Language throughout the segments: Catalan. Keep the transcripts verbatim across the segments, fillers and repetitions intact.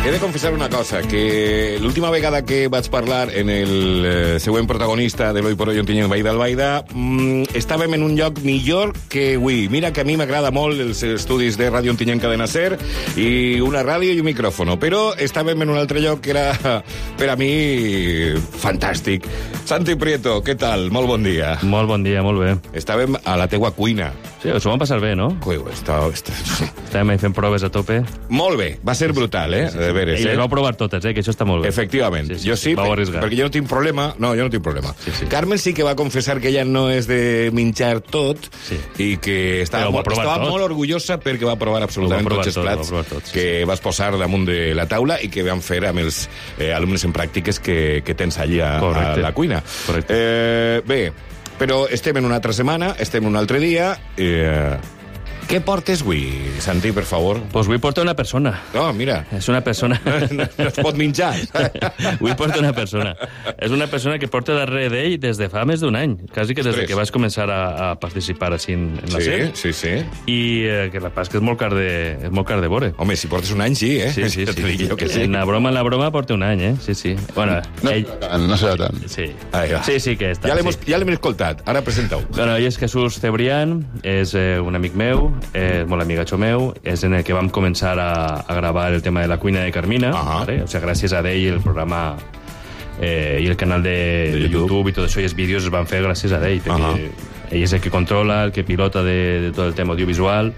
He de confessar una cosa, que l'última vegada que vaig parlar en el eh, següent protagonista de l'Oi por Hoy Ontinyent Baida Albaida, mmm, estàvem en un lloc millor que avui. Mira que a mi m'agrada molt els estudis de Ràdio Ontinyent Cadena Ser i una ràdio i un micròfono, però estàvem en un altre lloc que era, per a mi, fantàstic. Santi Prieto, què tal? Molt bon dia. Molt bon dia, molt bé. Estàvem a la teua cuina. Sí, us ho vam passar bé, no? Cueu, està, està... Estàvem fent proves a tope. Molt bé, va ser brutal, eh? Sí, sí, sí. De veres, I les eh? vau provar totes, eh? Que això està molt bé. Efectivament. Sí, sí, jo sí, sí, vau per, arriscar. perquè jo no tinc problema. No, jo no tinc problema. Sí, sí. Carmen sí que va confessar que ella no és de menjar tot, sí. I que estava, molt, estava molt orgullosa perquè va provar absolutament provar tots els tot, plats tot, sí, que sí. vas posar damunt de la taula i que vam fer amb els eh, alumnes en pràctiques que, que tens allà a la cuina. Correcte. Eh, bé, però estem en una altra setmana, estem un altre dia... Eh, Què portes avui, Santi, per favor? Doncs pues avui porta una persona. No, mira. És una persona... No, no, no es pot menjar. Avui porta una persona. És una persona que porta darrere d'ell des de fa més d'un any. Quasi que des de que vas començar a, a participar així en, en la sí, sèrie. Sí, sí, sí. I eh, que la pas que és molt car de, és molt car de veure. Home, si portes un any, sí, eh? Sí, sí, ja sí. Te dic jo que sí. En la broma, en la broma porta un any, eh? Sí, sí. Bueno, no, ell... no serà tant. Sí. Ah, ja. Sí, sí que està. Ja l'hem sí. ja l'hem escoltat. Ara presenta-ho. Bueno, ell és Jesús Cebrián, és eh, un amic meu, és molt amigatxo meu, és en el que vam començar a, a gravar el tema de la cuina de Carmina, uh-huh. ¿vale? O sea, gràcies a ell el programa eh, i el canal de, de, de YouTube. YouTube i tot això i els vídeos es van fer gràcies a ell, perquè uh-huh. ell és el que controla, el que pilota de, de tot el tema audiovisual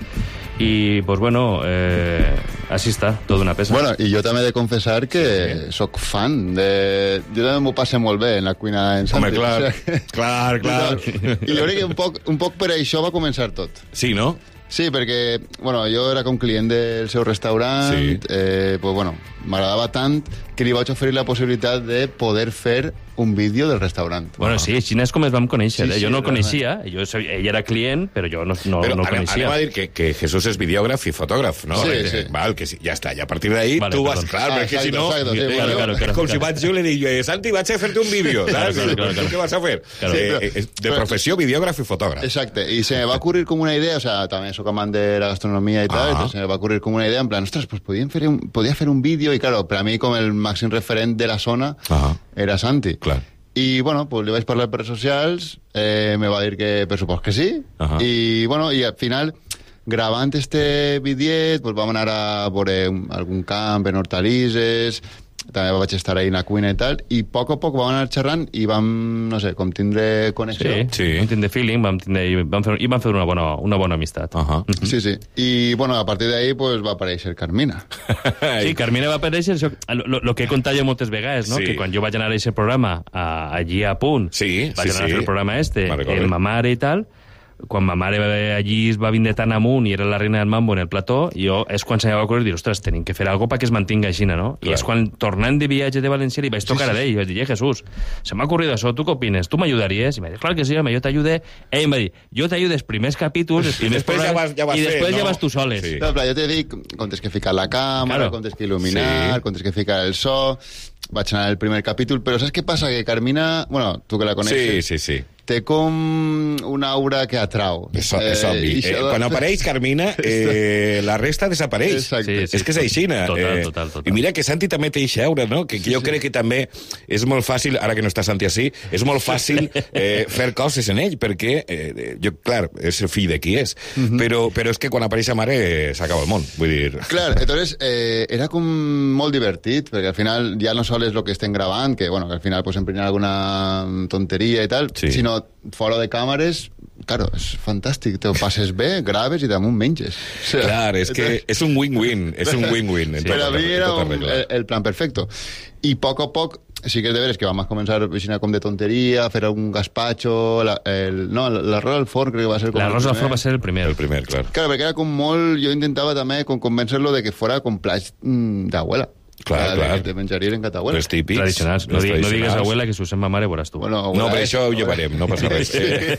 i, pues bueno, eh, així està, tota una peça. Bueno, i jo també he de confessar que sí. Soc fan de... Jo també m'ho passo molt bé en la cuina en Santi. Home, clar, o sigui, clar, clar. I jo crec que un poc, un poc per això va començar tot. Sí, no? Sí, perquè, bueno, jo era com client del seu restaurant, sí. eh, pues, bueno, m'agradava tant que li vaig oferir la possibilitat de poder fer un vídeo del restaurant. Bueno, sí, així és com es vam conèixer. Sí, eh? Jo sí, no el coneixia, jo, ell era client, però jo no, no, però no el anem, coneixia. Anem a dir que, que Jesús és videògraf i fotògraf, no? Sí, eh, sí. Val, que sí, ja està, i a partir d'ahí vale, tu vas... perdó. Clar, Ah, perquè exacte, si no... exacte, sí, eh, claro, claro, claro, com claro. si vaig jo i li dic, eh, Santi, vaig a fer-te un vídeo. Claro, claro, claro, claro. Què vas a fer? Claro. Eh, eh, de professió, videògraf i fotògraf. Exacte, i se me va ocurrir com una idea, o sea, també soc amant de la gastronomia i tal, Ah. entonces se me va ocurrir com una idea, en plan, ostres, pues podíem fer un, podía fer un vídeo, i claro, per a mi com el màxim referent de la zona Ah. era Santi. Clar. I, bueno, pues li vaig parlar per redes socials, eh, me va dir que per supost que sí, Ajá. i, bueno, i al final, gravant este vídeo, pues vam anar a veure un, algun camp en hortalisses, també vaig estar ahí en la cuina i tal, i a poc a poc vam anar xerrant i vam, no sé, com tindre connexió. Sí, Sí. vam tindre feeling, vam tindre, i vam fer, i vam fer una bona, una bona amistat. Uh -huh. Sí, sí. I, bueno, a partir d'ahí pues, va aparèixer Carmina. Sí, Carmina va aparèixer, això, lo, lo que he contat jo moltes vegades, no? Sí. Que quan jo vaig anar a aquest programa, a, allí a Punt, Sí, vaig sí, anar sí. a fer el programa este, Me'n recordo. en ma mare i tal, quan ma mare allí es va vindre tan amunt i era la reina del mambo en el plató, jo és quan se me va ocórrer dir, ostres, tenim que fer alguna cosa perquè es mantinga així, no? Clar. I és quan, tornant de viatge de València, li vaig tocar sí, sí. a ell i vaig dir, eh, Jesús, se m'ha ocurrido això, tu què opines? Tu m'ajudaries? I m'ha dit, clar que sí, home, jo t'ajude. Ell em va dir, jo t'ajude els primers capítols, els primers després ja vas- ja vas i fer, després no? ja vas tu soles. Sí. No, però jo te dic com tens que ficar la càmera, Claro. com tens que il·luminar, Sí. com tens que ficar el so... Vaig anar al primer capítol, però saps què passa? Que Carmina, bueno, tu que la Sí, coneixes, sí, sí. té com una aura que atrau. És, és obvi. i Eh, això- quan apareix Carmina, eh, la resta desapareix. Exacte. Sí, sí. És que és aixina. Total, total, total. I mira que Santi també té eixa aura, no? Que, que jo crec que també és molt fàcil, ara que no està Santi així, és molt fàcil eh, fer coses en ell, perquè, eh, jo, clar, és el fill de qui és, Mhm. però, però és que quan apareix a mare eh, s'acaba el món, vull dir... Clar, entonces eh, era com molt divertit, perquè al final ja no sol és el que estem gravant, que, bueno, que al final pues, emprenyar alguna tonteria i tal, Sí. sinó fora de càmeres, claro, és fantàstic, te ho passes bé, graves i damunt menges. O sea, Clar, és que és un win-win, és un win-win. en Sí, tota per a mi regla, en era tota un, regla. el, el plan perfecto. I a poc a poc, sí que és de veres que vam començar a com de tonteria, a fer algun gazpacho, la, el, no, l'arròs al forn crec que va ser com L'arròs el al forn primer. va ser el primer. El primer, clar. Claro, perquè era com molt... Jo intentava també com convencer-lo de que fora com plats mm, d'abuela. Clar, de, clar. De, de menjaria en catabuela. Els típics. Tradicionals. No, els di, no digues tradicionals. abuela, que si ho sent ma mare veuràs tu. Bueno, No, abuela, però eh? això ho llevarem, no passa res.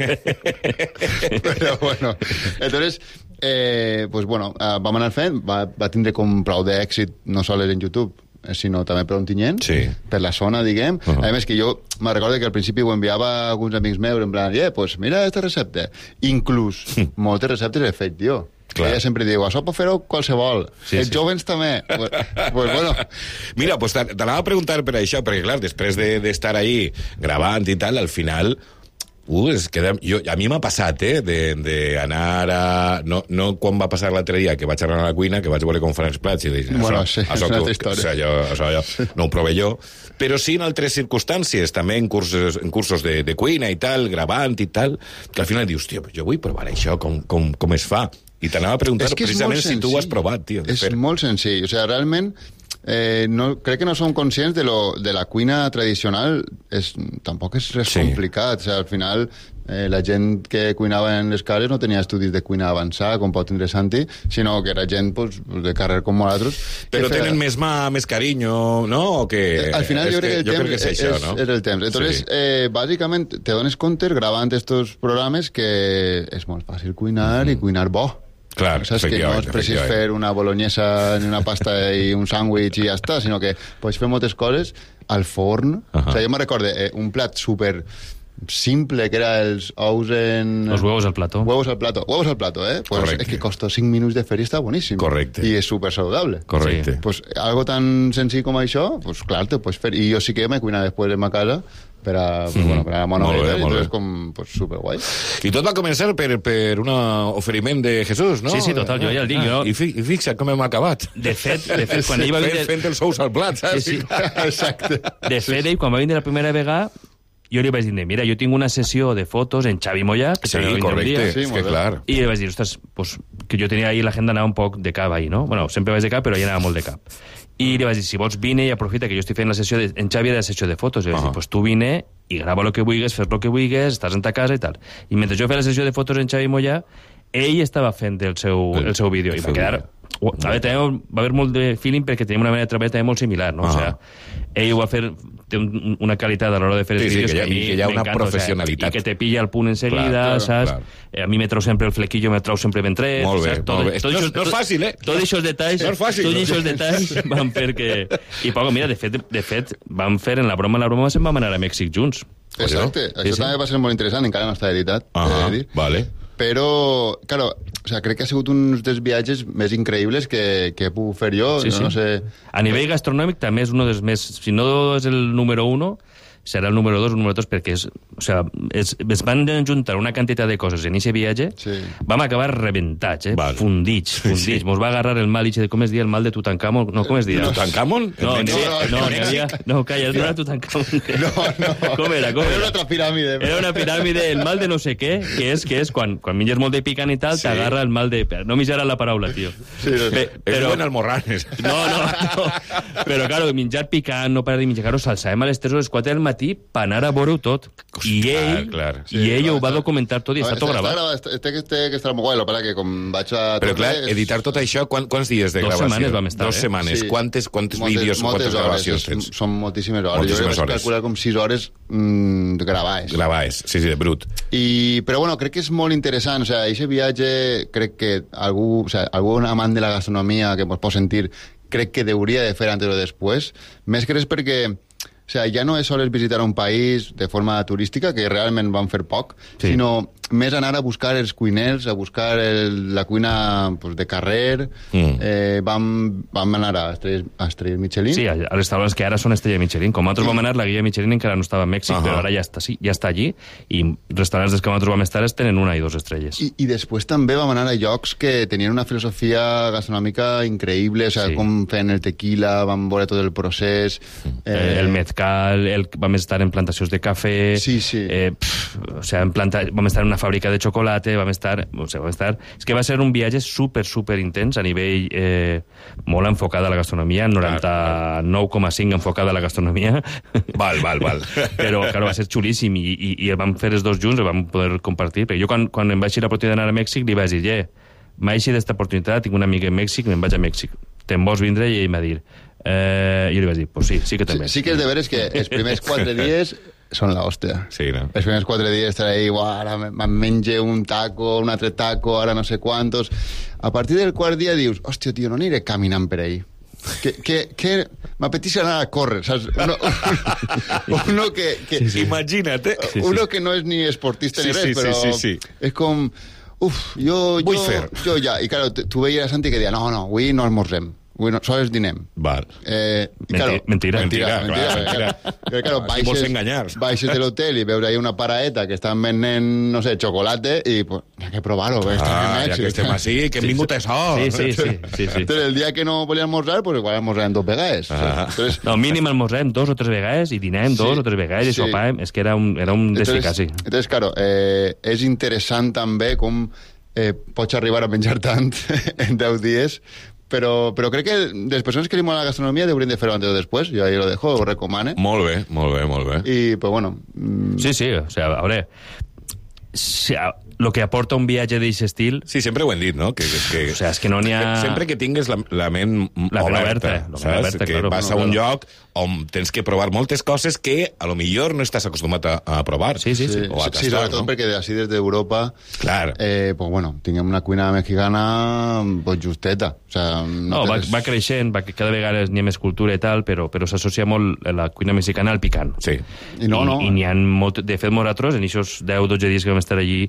Però bueno, entonces, eh, pues bueno, eh, vam anar fent, va, va tindre com prou d'èxit, no sols en YouTube, sinó també per Ontinyent, Sí. per la zona, diguem. Uh -huh. A més que jo me recordo que al principi ho enviava a alguns amics meus, en plan, eh, pues mira esta recepta. Inclús moltes receptes he fet jo. Clar. Ella sempre diu, això pot fer-ho qualsevol. Sí, els sí. Jovens també. Pues, pues bueno. Mira, pues t'anava a preguntar per això, perquè clar, després d'estar de, ahí gravant i tal, al final... Uh, es queda... jo, a mi m'ha passat, eh, d'anar a... No, no quan va passar l'altre dia, que vaig anar a la cuina, que vaig veure com fan els plats, i dic, bueno, això, sí, això, és una altra història. història. Això, això, això sí. No ho prové jo. Però sí en altres circumstàncies, també en cursos, en cursos de, de cuina i tal, gravant i tal, que al final dius, tio, jo vull provar això, com, com, com es fa. I t'anava a preguntar precisament si tu ho has provat, tio. És fer. molt senzill. O sigui, realment... Eh, no, crec que no som conscients de, lo, de la cuina tradicional. És, tampoc és res sí. complicat. O sigui, al final, eh, la gent que cuinava en les cases no tenia estudis de cuina avançada, com pot tindre Santi, sinó que era gent pues, de carrer com nosaltres. Però feia... tenen més mà, més carinyo, no? O que... Al final jo crec que, que el jo temps crec que és, és, això, no? és el temps. Entonces, sí. eh, bàsicament, te dones compte gravant estos programes que és molt fàcil cuinar mm. i cuinar bo. Clar, saps que no és precis fer una bolognesa en una pasta i un sàndwich i ja està, sinó que pots fer moltes coses al forn. Uh -huh. O sigui, jo me recordo eh, un plat super simple que era els ous en... Los huevos al plato. Huevos al plato, huevos al plato, eh? Pues Correcte. es que costó cinc minuts de fer i està boníssim. Correcte. I és super saludable. Correcte. Sí. Pues algo tan senzill com això, pues clar, te pots fer. I jo sí que me cuina després en ma casa per a, pues, mm. bueno, per a la mona molt bé, i molt tot bé. és com pues, superguai. I tot va començar per, per un oferiment de Jesús, no? Sí, sí, total, jo ja el dic. Ah, Jo... I, fi, I fixa't com hem acabat. De fet, de fet quan ell va vindre... Fent els ous al plat, saps? Sí, sí. Exacte. De fet, ell, quan va vindre la primera vegada, jo li vaig dir, mira, jo tinc una sessió de fotos en Xavi Mollà, que Sí, també va vindre un correcte, dia, Sí, és molt que bé. clar. i li vaig dir, ostres, pues, que jo tenia ahí l'agenda, anava un poc de cap ahí, no? Bueno, sempre vaig de cap, però ja anava molt de cap. I li vaig dir, si vols vine i aprofita que jo estic fent la sessió de, en Xavi de la sessió de fotos. I vaig Uh-huh. dir, pues tu vine i grava el que vulguis, fes el que vulguis, estàs en ta casa i tal. I mentre jo feia la sessió de fotos en Xavi Mollà, ell estava fent el seu, el, el seu vídeo. el I seu va quedar... vídeo. A veure, també va haver molt de feeling perquè tenim una manera de treballar també molt similar, no? Ah. O sea, ell ho va fer, té un, una qualitat a l'hora de fer Sí, els sí, vídeos que hi ha- que a mi i que hi ha una m'encanta, professionalitat. O sea, i que te pilla el punt enseguida, Clar, clar, saps? clar. Eh, A mi me trau sempre el flequillo, me trau sempre ben tret. Molt bé, saps? molt bé. Tot No és- això- no és fàcil, eh? Tots aquests detalls, No és fàcil, tots no? aquests detalls van fer que... I poc, mira, de fet, de fet, vam fer en la broma, en la broma, se'n vam anar a Mèxic junts. Exacte. Sí, Això sí. també va ser molt interessant, encara no està editat. Ah, he de dir. vale. Però, claro, o sea, crec que ha sigut un dels viatges més increïbles que, que he pogut fer jo. Sí, no, sí. no sé... A nivell gastronòmic també és un dels més... Si no és el número uno, serà el número dos o el número dos, perquè és, o sea, es, es van juntar una quantitat de coses en aquest viatge, Sí. vam acabar rebentats, eh? Val. Fundits, fundits. Sí. Mos va agarrar el mal, de com es dia el mal de Tutankamon? No, com es dia? Tutankamon? No, En no, Mèxic? no, no, n'hi havia... No, calla, no era Tutankamon. No, no. Com era, com Era una era? altra piràmide. Era una piràmide, el mal de no sé què, que és, que és quan, quan menges molt de picant i tal, Sí. t'agarra el mal de... No m'hi la paraula, tio. Sí, no, Pe- És buen almorranes. no, no, no. Però, claro, menjar picant, no parar de menjar, claro, s'alçàvem a les tres o les quatre del matí per anar a veure-ho tot. I ell, clar, clar. i ell ho va està- documentar tot i està tot gravat. Està, té, té que estar molt guai, el que com vaig a... Però clar, és- editar tot això, quant, quants dies de Dos gravació? setmanes vam estar, Dos eh? setmanes. Sí. Quantes, quantes Moltes- vídeos o moltes quantes hores, gravacions és- tens? Són moltíssimes hores. Moltíssimes jo crec que vaig hores. calcular com sis hores mmm, gravades. Gravades, sí, sí, de brut. I, però bueno, crec que és molt interessant, o sea, aquest viatge crec que algú, o sea, algun amant de la gastronomia que ens pot sentir crec que hauria de fer antes o després, més que res perquè o sea, ja no és sols visitar un país de forma turística, que realment van fer poc, Sí. sinó més anar a buscar els cuiners, a buscar el, la cuina pues, de carrer. Mm. Eh, vam, vam anar a Estrelles, a Estrelles Michelin. Sí, a, a restaurants que ara són estrella Michelin. Com nosaltres vam anar, la guia Michelin encara no estava a Mèxic, Ahà. però ara ja està, sí, ja està allí, i restaurants des que nosaltres vam estar es tenen una i dos estrelles. I, I després també vam anar a llocs que tenien una filosofia gastronòmica increïble, o sigui, Sí. com feien el tequila, vam veure tot el procés... Eh, el mezcal, el, vam estar en plantacions de cafè, Sí, sí. Eh, pf, o sea, en planta, vam estar en una fàbrica de xocolata, vam estar, o sea, vam estar... És que va ser un viatge super, super intens a nivell eh, molt enfocat a la gastronomia, noranta-nou coma cinc enfocat a la gastronomia. Val, val, val. Però, clar, va ser xulíssim i, i, i el vam fer els dos junts, el vam poder compartir. Perquè jo, quan, quan em vaig ir l'oportunitat d'anar a Mèxic, li vaig dir, yeah, m'ha eixit d'esta oportunitat, tinc una amiga en Mèxic, me'n vaig a Mèxic. Te'n vols vindre? I ell m'ha dit... Eh, jo li vaig dir, pues sí, sí que te'n Sí, ves. sí que és de veres que els primers quatre dies són l'hòstia. Sí, no? Els primers quatre dies estar ahí, uah, ara me'n menge un taco, un altre taco, ara no sé quantos... A partir del quart dia dius, hòstia, tio, no aniré caminant per ahí. Que, que, que m'apeteix anar a córrer, saps? Uno, uno que... que Sí, sí. Imagina't, eh? Uno que no és ni esportista Sí, ni res, sí, però sí, sí, sí. és com... uf, jo, Vull jo, fer. jo ja. I, claro, tu veies a Santi que deia, no, no, avui no esmorzem. Avui no, sols dinem. Val. Eh, i, Mentira, claro, mentira. Mentira, clar, mentira. Però, claro, Aquí vols baixes, enganyar. baixes de l'hotel i veure ahí una paraeta que estan venent, no sé, xocolate i pues, hi ha que provar-ho. perquè estem en Ah, ja Mèxic. que estem així, que hem vingut a això. Sí, sí, sí. sí, sí. Entonces, el dia que no volia almorzar, pues igual almorzarem dos vegades. Ah. Entonces, No, mínim almorzem dos o tres vegades i dinem Sí, dos o tres vegades i sí. sopàvem. És que era un, era un desficaci. Entonces, entonces, claro, eh, és interessant també com eh, pots arribar a menjar tant en deu dies, però, però crec que les persones que li mola la gastronomia deurien de fer-ho antes o després, jo ahí lo dejo, ho recomane. Molt bé, molt bé, molt bé. I, pues bueno... mm, Sí, sí, o sea, a veure... Si, a, lo que aporta un viatge d'aquest estil... Sí, sempre ho hem dit, no? Que, que, que, O sea, és que no n'hi ha... Sempre que tingues la, la ment La ment oberta, oberta, la ment saps? oberta, que claro. vas a No, un claro. lloc on tens que provar moltes coses que a lo millor no estàs acostumat a, a provar. Sí, sí, sí. Sí, O a sí, tastar, sobretot no? perquè així des d'Europa Clar. eh, pues bueno, tinguem una cuina mexicana pues justeta. O sea, No, va, tens- va creixent, va, cada vegada n'hi ha més cultura i tal, però, però s'associa molt la cuina mexicana al picant. Sí. I no, no. I, i n'hi ha molt... De fet, nosaltres, en aquests deu dotze dies que vam estar allí,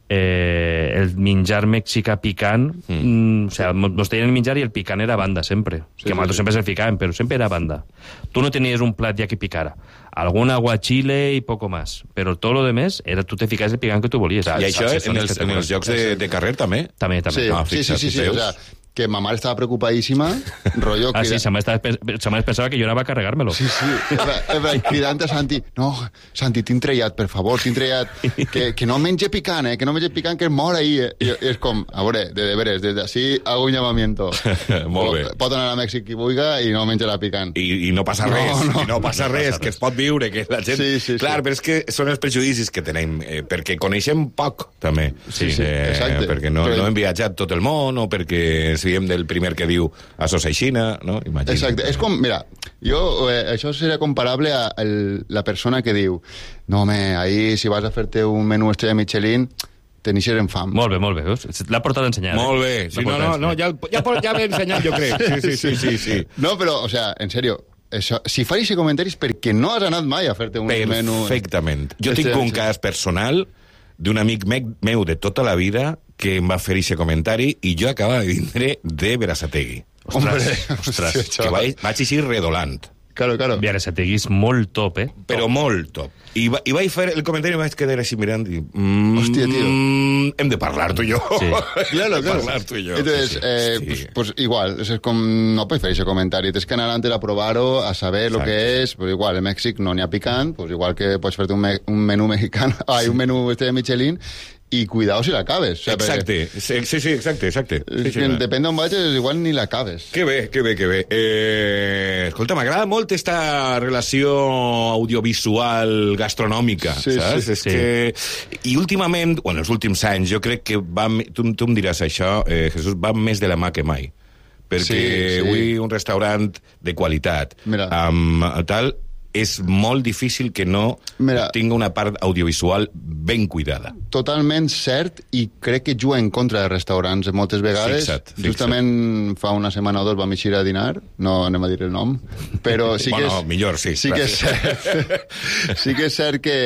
eh, el menjar mexicà picant, mm. Mm, o sea, mos tenien el menjar i el picant era a banda, sempre. Sí, que sí, nosaltres sí. sempre se'l ficàvem, però sempre era a banda. Tu no tenies un plat ja que picara. Algun aguachile i poco más. Però tot lo demés era tu te ficaves el picant que tu volies. I això Salses en són els, en els jocs de, de carrer també? També, també. Sí, Ah, sí, sí, fixa't, sí, sí, o veus? sea, que ma mare estava preocupadíssima, rotllo... Ah, sí, crida- sa mare, estava, pens- sa mare pensava que jo anava a carregar-me-lo. Sí, sí, era, era cridant a Santi, no, Santi, tinc trellat, per favor, tinc trellat, que, que no mengi picant, eh, que no mengi picant, que es mor ahir. Eh? I, I és com, a veure, de deberes, des d'ací hago un llamamiento. Molt bé. Pot anar a Mèxic qui vulga i no menjarà picant. I, i no passa No, res, no. i no passa res, que es pot viure, que la gent... Sí, sí, Clar, sí. però és que són els prejudicis que tenim, eh, perquè coneixem poc, també. Sí, sí, eh, exacte. Perquè no, Però- no hem viatjat tot el món, o perquè ens fiem del primer que diu això s'aixina, no? Imagina. Exacte, és com, mira, jo, eh, això seria comparable a el, la persona que diu, no, home, ahir si vas a fer-te un menú estrella Michelin, te n'eixes en fam. Molt bé, molt bé. veus? L'ha portat a ensenyar. Molt eh? bé. L'ha Sí, no, portat no, a no, ensenyar. ja, ja, ja l'he ensenyat, jo crec. Sí, sí, sí, sí, sí. No, però, o sea, en sèrio, això, si faig aquests comentaris perquè no has anat mai a fer-te un menú... Perfectament. Jo Este- tinc un cas personal d'un amic me meu de tota la vida que em va fer aquest comentari i jo acabava de vindre de Berasategui. Hombre, ostres, hòstia, Que xaval. vaig, vaig així redolant. Claro, claro. Berasategui és molt top, eh? Però molt top. I, va, I vaig fer el comentari i vaig quedar així mirant i... Mm, Hòstia, tio. Mm, hem de parlar tu i jo. Sí. Claro, Hem de claro. parlar tu i jo. Entonces, Sí, sí. eh, Sí. pues, pues igual, es com, no puedes fer ese comentario, tienes que anar antes a provar-ho, a saber lo Exacte. que és, pues igual, en Mèxic no n'hi ha picant, pues igual que pots fer-te un, me un menú mexicano, ai, un menú este de Michelin, i cuidao si l'acabes. O sea, Exacte. Sí, sí, sí, exacte, exacte. perquè, Sí, és sí, que no. depèn d'on vagis, igual ni l'acabes. Que bé, que bé, que bé. Eh, escolta, m'agrada molt esta relació audiovisual gastronòmica, Sí, saps? sí, És sí. que... I últimament, bueno, els últims anys, jo crec que va... Tu, tu em diràs això, eh, Jesús, va més de la mà que mai. Perquè Sí, sí. avui un restaurant de qualitat, Mira. amb tal, és molt difícil que no Mira. tingui una part audiovisual ben cuidada. Totalment cert, i crec que juga en contra de restaurants moltes vegades. Fixa't, fixa't. Justament fa una setmana o dos vam eixir a dinar, no anem a dir el nom, però sí que Bueno, és... millor, sí, Sí que és cert, sí que és cert que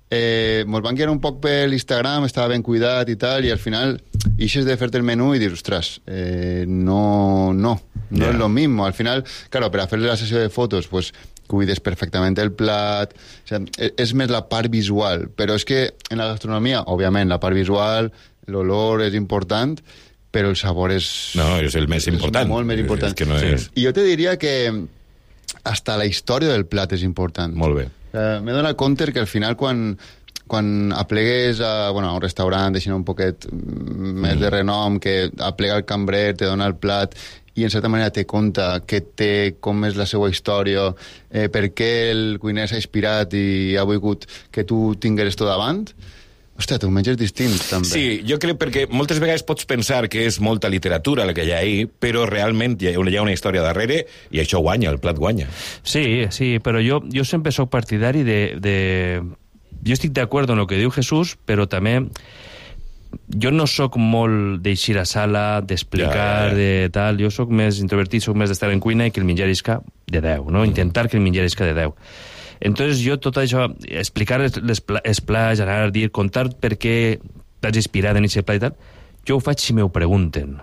eh, mos van guiar un poc per l'Instagram, estava ben cuidat i tal, i al final eixes de fer-te el menú i dius, ostres, eh, no, no, no Ja. es lo mismo. Al final, claro, per a fer la sessió de fotos, pues, cuides perfectament el plat, o sea, e- és més la part visual, però és que en la gastronomia, òbviament, la part visual, l'olor és important, però el sabor és... No, és el més important. És molt més És- important. és que no Sí. és- I jo te diria que hasta la història del plat és important. Molt bé. Eh, M'he donat compte que al final quan, quan aplegues a, bueno, a un restaurant, deixant un poquet mm, més de renom, que aplega el cambrer, te dona el plat i en certa manera te conta què té, com és la seva història, eh, per què el cuiner s'ha inspirat i ha volgut que tu tingueres tot davant, hòstia, t'ho menges distint, també. Sí, jo crec perquè moltes vegades pots pensar que és molta literatura la que hi ha ahí, però realment hi ha una, hi ha una història darrere i això guanya, el plat guanya. Sí, sí, però jo, jo sempre sóc partidari de, de... Jo estic d'acord amb el que diu Jesús, però també jo no sóc molt d'eixir a sala, d'explicar, Ja, ja, ja. de tal. Jo sóc més introvertit, sóc més d'estar en cuina i que el menjar isca de deu, no? Intentar que el menjar isca de deu. Entonces jo tot això, explicar les, les, pla- els plats, anar a dir, contar per què vaig inspirar en aquest pla i tal, jo ho faig si me ho pregunten.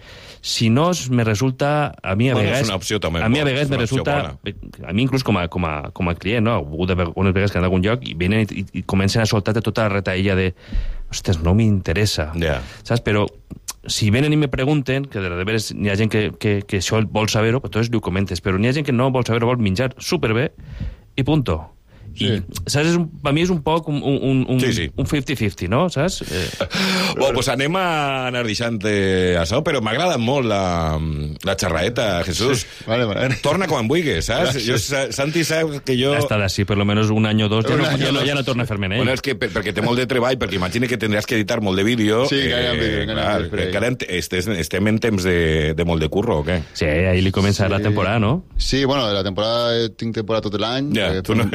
Si no, me resulta... A mi a bueno, vegades... és una opció també. A mi a vegades me resulta... A mi inclús com a, com a, com a client, no? Unes vegades que han d'algun lloc i venen i, i comencen a soltar-te tota la retaïlla de... Ostres, no m'interessa. Yeah. Saps? Però si venen i me pregunten, que de veres n'hi ha gent que, que, que això vol saber-ho, però tots li ho comentes, però n'hi ha gent que no vol saber-ho, vol menjar superbé i punto. I, sí. saps, és un, per mi és un poc un, un, un, sí, sí. un cinquanta-cinquanta, no? Saps? Eh. Bueno, pues anem a anar deixant eh, això, però m'ha agradat molt la, la xerraeta, Jesús. Sí. Vale, vale. Torna quan vulguis, saps? Jo, Santi, saps que jo... Ha estat així, per almenys un any o dos, ja no, ja no, ja no torna a fer-me ell. Bueno, és que per, perquè té molt de treball, perquè imagina que tindràs que editar molt de vídeo. Sí, que hi ha vídeo. Eh, clar, que ara estem, estem en temps de, de molt de curro, o què? Sí, ahir li comença sí. la temporada, no? Sí, bueno, la temporada, tinc temporada tot l'any. Ja, tu no...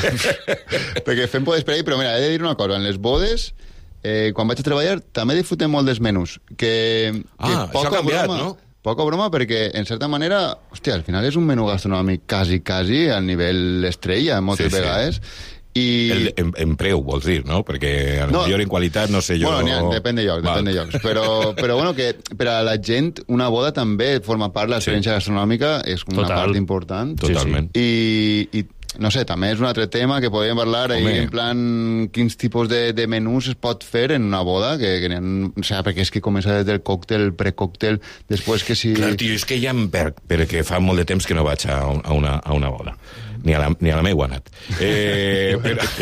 perquè fem podes per ahir, però mira, he de dir una cosa, en les bodes, eh, quan vaig a treballar, també disfrutem molt dels menús, que, que ah, poca això ha canviat, broma, no? Poca broma, perquè, en certa manera, hòstia, al final és un menú gastronòmic quasi, quasi, al nivell estrella, moltes sí, vegades, sí. I... El, en, en preu, vols dir, no? Perquè a lo no, millor en qualitat, no sé jo... Bueno, ha, depèn de llocs, depèn de llocs. Però, però bueno, que per a la gent una boda també forma part de l'experiència sí. gastronòmica, és una Total. part important. Totalment. Sí, sí. I, i no sé, també és un altre tema que podríem parlar ahir, en plan, quins tipus de, de menús es pot fer en una boda, que, que ha, o sigui, perquè és que comença des del còctel, precòctel, després que si... Clar, tio, és que ja em perc, perquè fa molt de temps que no vaig a, un, a, una, a una boda. Ni a la, ni a la meua ha anat. Eh,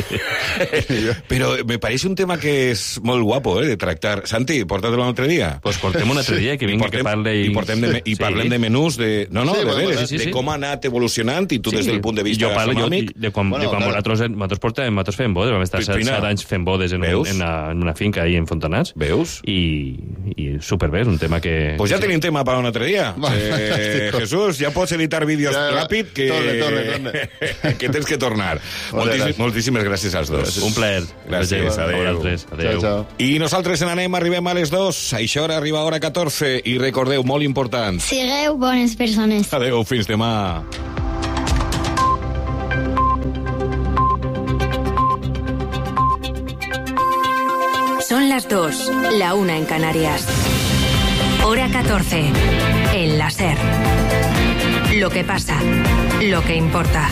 però, però me pareix un tema que és molt guapo, eh, de tractar. Santi, porta-te'l un altre dia. Pues portem un altre dia, que vingui que parle... I, portem de, i sí. parlem de menús, de, no, no, sí, de, veres, sí, sí, sí. de com ha anat evolucionant, i tu sí, des del punt de vista jo parlo, gastronòmic... Jo, de quan, bueno, de quan claro. nosaltres, nosaltres portem, nosaltres fem bodes, vam estar set anys fent bodes en, un, en, una, en una finca ahí en Fontanats. Veus? I, i superbé, és un tema que... Pues ja sí. tenim tema per un altre dia. Eh, Jesús, ja pots editar vídeos ja, ràpid, que... Torne, torne, torne. que tens que tornar. Moltíssim, moltíssimes gràcies als dos. Un plaer. Gràcies, adéu. adéu. Ciao, ciao. I nosaltres en anem, arribem a les dos. Això ara arriba a hora catorze. I recordeu, molt important. Sigueu bones persones. Adéu, fins demà. Son las dos, la una en Canarias. Hora catorce. El láser. Lo que pasa, lo que importa.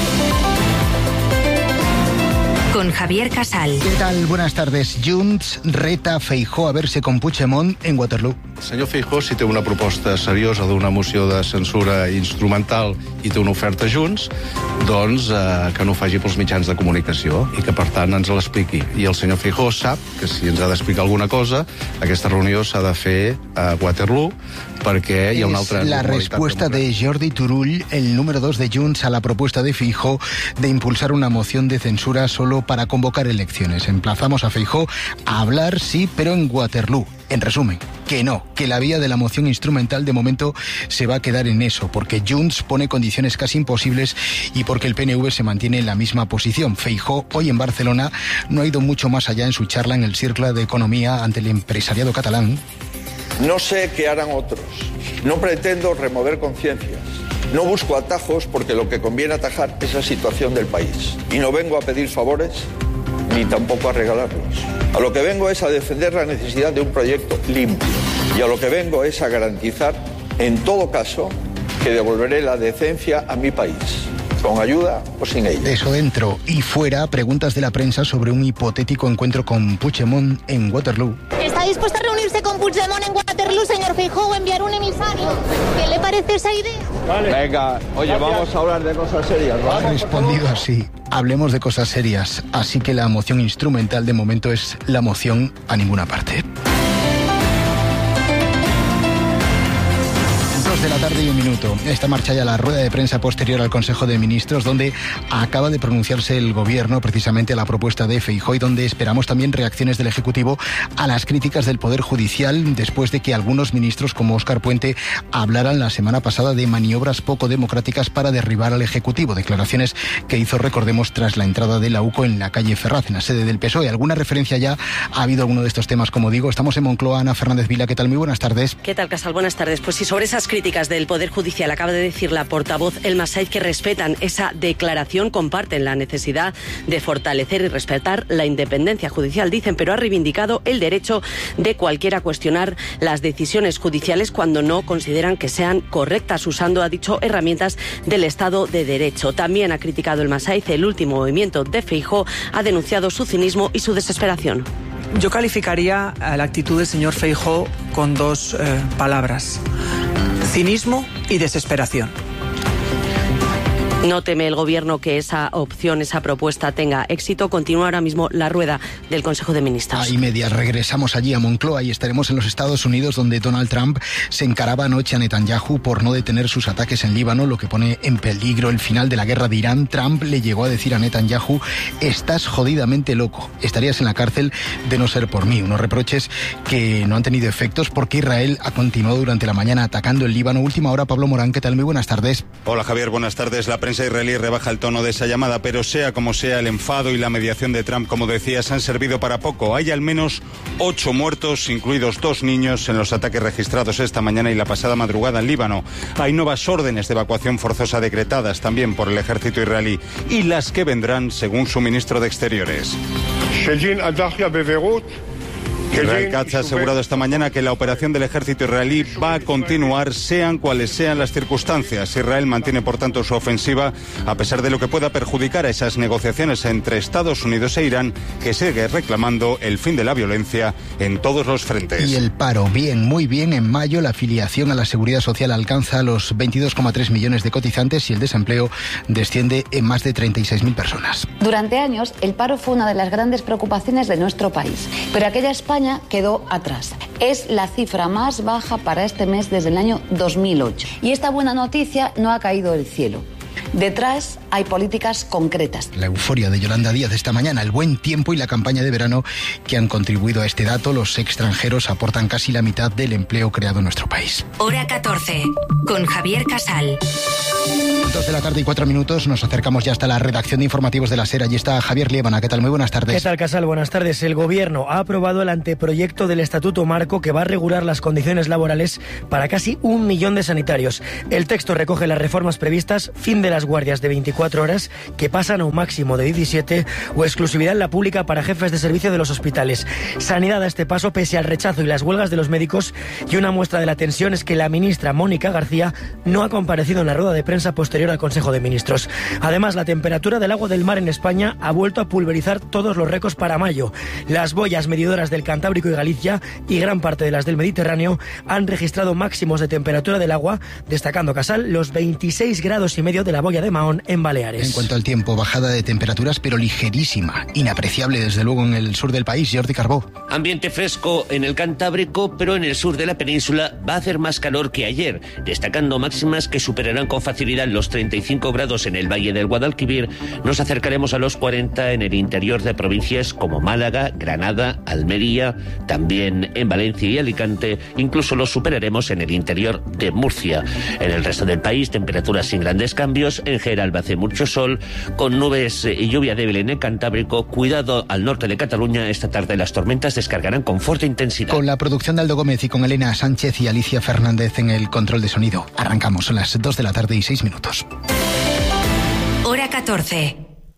Con Javier Casal. ¿Qué tal? Buenas tardes. Junts reta a Feijóo a verse con Puigdemont en Waterloo. Senyor Feijóo, si té una proposta seriosa d'una moció de censura instrumental i té una oferta Junts, doncs eh, que no ho faci pels mitjans de comunicació i que, per tant, ens l'expliqui. I el senyor Feijóo sap que si ens ha d'explicar alguna cosa, aquesta reunió s'ha de fer a Waterloo perquè hi ha una altra... Es la respuesta de Jordi Turull, el número dos de Junts, a la propuesta de Feijóo de impulsar una moción de censura solo para convocar elecciones. Emplazamos a Feijóo a hablar, sí, pero en Waterloo. En resumen, que no, que la vía de la moción instrumental de momento se va a quedar en eso, porque Junts pone condiciones casi imposibles y porque el P N V se mantiene en la misma posición. Feijóo, hoy en Barcelona, no ha ido mucho más allá en su charla en el Círculo de Economía ante el empresariado catalán. No sé qué harán otros. No pretendo remover conciencias. No busco atajos porque lo que conviene atajar es la situación del país. Y no vengo a pedir favores ni tampoco a regalarlos. A lo que vengo es a defender la necesidad de un proyecto limpio. Y a lo que vengo es a garantizar, en todo caso, que devolveré la decencia a mi país. Con ayuda o sin ella. Eso dentro y fuera, preguntas de la prensa sobre un hipotético encuentro con Puigdemont en Waterloo. ¿Está dispuesto a reunirse con Puigdemont en Waterloo, señor Feijóo, o enviar un emisario? ¿Qué le parece esa idea? Vale. Venga, oye, gracias. Vamos a hablar de cosas serias, ¿vale? Ha respondido así. Hablemos de cosas serias. Así que la moción instrumental de momento es la moción a ninguna parte. De la tarde y un minuto. Esta marcha ya la rueda de prensa posterior al Consejo de Ministros, donde acaba de pronunciarse el Gobierno precisamente a la propuesta de Feijóo y donde esperamos también reacciones del Ejecutivo a las críticas del Poder Judicial después de que algunos ministros como Óscar Puente hablaran la semana pasada de maniobras poco democráticas para derribar al Ejecutivo. Declaraciones que hizo, recordemos, tras la entrada de la U C O en la calle Ferraz, en la sede del P S O E. ¿Alguna referencia ya ha habido alguno de estos temas? Como digo, estamos en Moncloa. Ana Fernández Vila, ¿qué tal? Muy buenas tardes. ¿Qué tal, Casal? Buenas tardes. Pues sí, sobre esas críticas críticas del Poder Judicial. Acaba de decir la portavoz Elma Said que respetan esa declaración, comparten la necesidad de fortalecer y respetar la independencia judicial, dicen, pero ha reivindicado el derecho de cualquiera a cuestionar las decisiones judiciales cuando no consideran que sean correctas, usando, ha dicho, herramientas del Estado de Derecho. También ha criticado Elma Said el último movimiento de Feijóo, ha denunciado su cinismo y su desesperación. Yo calificaría la actitud del señor Feijóo con dos eh, palabras: cinismo y desesperación. No teme el Gobierno que esa opción, esa propuesta tenga éxito. Continúa ahora mismo la rueda del Consejo de Ministros. Ahí media, regresamos allí a Moncloa y estaremos en los Estados Unidos, donde Donald Trump se encaraba anoche a Netanyahu por no detener sus ataques en Líbano, lo que pone en peligro el final de la guerra de Irán. Trump le llegó a decir a Netanyahu: estás jodidamente loco, estarías en la cárcel de no ser por mí. Unos reproches que no han tenido efectos porque Israel ha continuado durante la mañana atacando el Líbano. Última hora, Pablo Morán, ¿qué tal? Muy buenas tardes. Hola Javier, buenas tardes. La prensa israelí rebaja el tono de esa llamada, pero sea como sea, el enfado y la mediación de Trump, como decías, han servido para poco. Hay al menos ocho muertos, incluidos dos niños, en los ataques registrados esta mañana y la pasada madrugada en Líbano. Hay nuevas órdenes de evacuación forzosa decretadas también por el ejército israelí, y las que vendrán, según su ministro de Exteriores. Israel Katz ha asegurado esta mañana que la operación del ejército israelí va a continuar, sean cuales sean las circunstancias. Israel mantiene, por tanto, su ofensiva, a pesar de lo que pueda perjudicar a esas negociaciones entre Estados Unidos e Irán, que sigue reclamando el fin de la violencia en todos los frentes. Y el paro, bien, muy bien. En mayo la afiliación a la Seguridad Social alcanza los veintidós coma tres millones de cotizantes y el desempleo desciende en más de treinta y seis mil personas. Durante años, el paro fue una de las grandes preocupaciones de nuestro país, pero aquella España quedó atrás. Es la cifra más baja para este mes desde el año dos mil ocho. Y esta buena noticia no ha caído del cielo. Detrás hay políticas concretas. La euforia de Yolanda Díaz esta mañana, el buen tiempo y la campaña de verano que han contribuido a este dato. Los extranjeros aportan casi la mitad del empleo creado en nuestro país. Hora catorce, con Javier Casal. Dos de la tarde y cuatro minutos, nos acercamos ya hasta la redacción de informativos de la SER. Allí está Javier Liébana. ¿Qué tal? Muy buenas tardes. ¿Qué tal, Casal? Buenas tardes. El Gobierno ha aprobado el anteproyecto del Estatuto Marco que va a regular las condiciones laborales para casi un millón de sanitarios. El texto recoge las reformas previstas, fin de las guardias de veinticuatro horas, que pasan a un máximo de diecisiete, o exclusividad en la pública para jefes de servicio de los hospitales. Sanidad a este paso pese al rechazo y las huelgas de los médicos, y una muestra de la tensión es que la ministra Mónica García no ha comparecido en la rueda de prensa posterior al Consejo de Ministros. Además, la temperatura del agua del mar en España ha vuelto a pulverizar todos los récords para mayo. Las boyas medidoras del Cantábrico y Galicia y gran parte de las del Mediterráneo han registrado máximos de temperatura del agua, destacando, Casal, los veintiséis grados y medio de la boya de Mahón en Baleares. En cuanto al tiempo, bajada de temperaturas, pero ligerísima, inapreciable desde luego en el sur del país. Jordi Carbó. Ambiente fresco en el Cantábrico, pero en el sur de la península va a hacer más calor que ayer, destacando máximas que superarán con facilidad los treinta y cinco grados en el Valle del Guadalquivir. Nos acercaremos a los cuarenta en el interior de provincias como Málaga, Granada, Almería, también en Valencia y Alicante. Incluso los superaremos en el interior de Murcia. En el resto del país, temperaturas sin grandes cambios. En general va a hacer mucho sol, con nubes y lluvia débil en el Cantábrico. Cuidado al norte de Cataluña. Esta tarde las tormentas descargarán con fuerte intensidad. Con la producción de Aldo Gómez y con Elena Sánchez y Alicia Fernández en el control de sonido. Arrancamos, son las dos de la tarde y seis minutos. Hora catorce.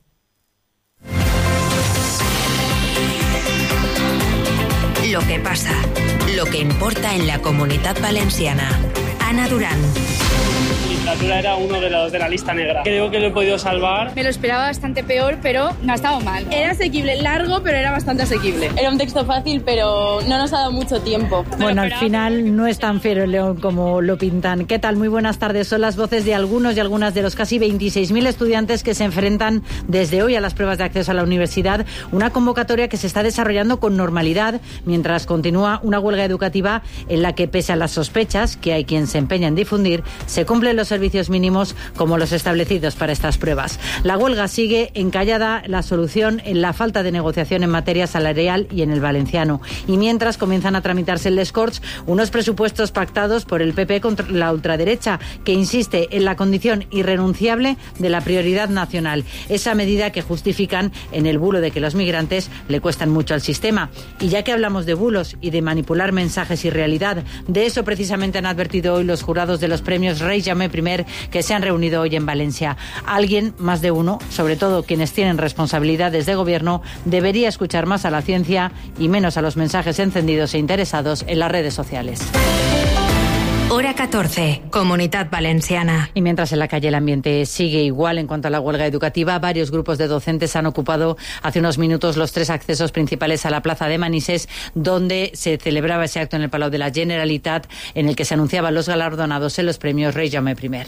Lo que pasa, lo que importa en la Comunitat Valenciana. Ana Durán. La literatura era uno de los de la lista negra. Creo que lo he podido salvar. Me lo esperaba bastante peor, pero no ha estado mal. Era asequible, largo, pero era bastante asequible. Era un texto fácil, pero no nos ha dado mucho tiempo. Bueno, al final no es tan fiero el león como lo pintan. ¿Qué tal? Muy buenas tardes. Son las voces de algunos y algunas de los casi veintiséis mil estudiantes que se enfrentan desde hoy a las pruebas de acceso a la universidad. Una convocatoria que se está desarrollando con normalidad mientras continúa una huelga educativa en la que, pese a las sospechas que hay quien se empeña en difundir, se cumplen los servicios mínimos como los establecidos para estas pruebas. La huelga sigue encallada, la solución en la falta de negociación en materia salarial y en el valenciano. Y mientras comienzan a tramitarse en les Corts unos presupuestos pactados por el P P contra la ultraderecha, que insiste en la condición irrenunciable de la prioridad nacional. Esa medida que justifican en el bulo de que los migrantes le cuestan mucho al sistema. Y ya que hablamos de bulos y de manipular mensajes y realidad, de eso precisamente han advertido hoy los jurados de los premios Rey Jaume I que se han reunido hoy en Valencia. Alguien, más de uno, sobre todo quienes tienen responsabilidades de gobierno, debería escuchar más a la ciencia y menos a los mensajes encendidos e interesados en las redes sociales. Hora catorce, Comunitat Valenciana. Y mientras en la calle el ambiente sigue igual en cuanto a la huelga educativa, varios grupos de docentes han ocupado hace unos minutos los tres accesos principales a la plaza de Manises, donde se celebraba ese acto en el Palau de la Generalitat, en el que se anunciaban los galardonados en los premios Rey Jaume I.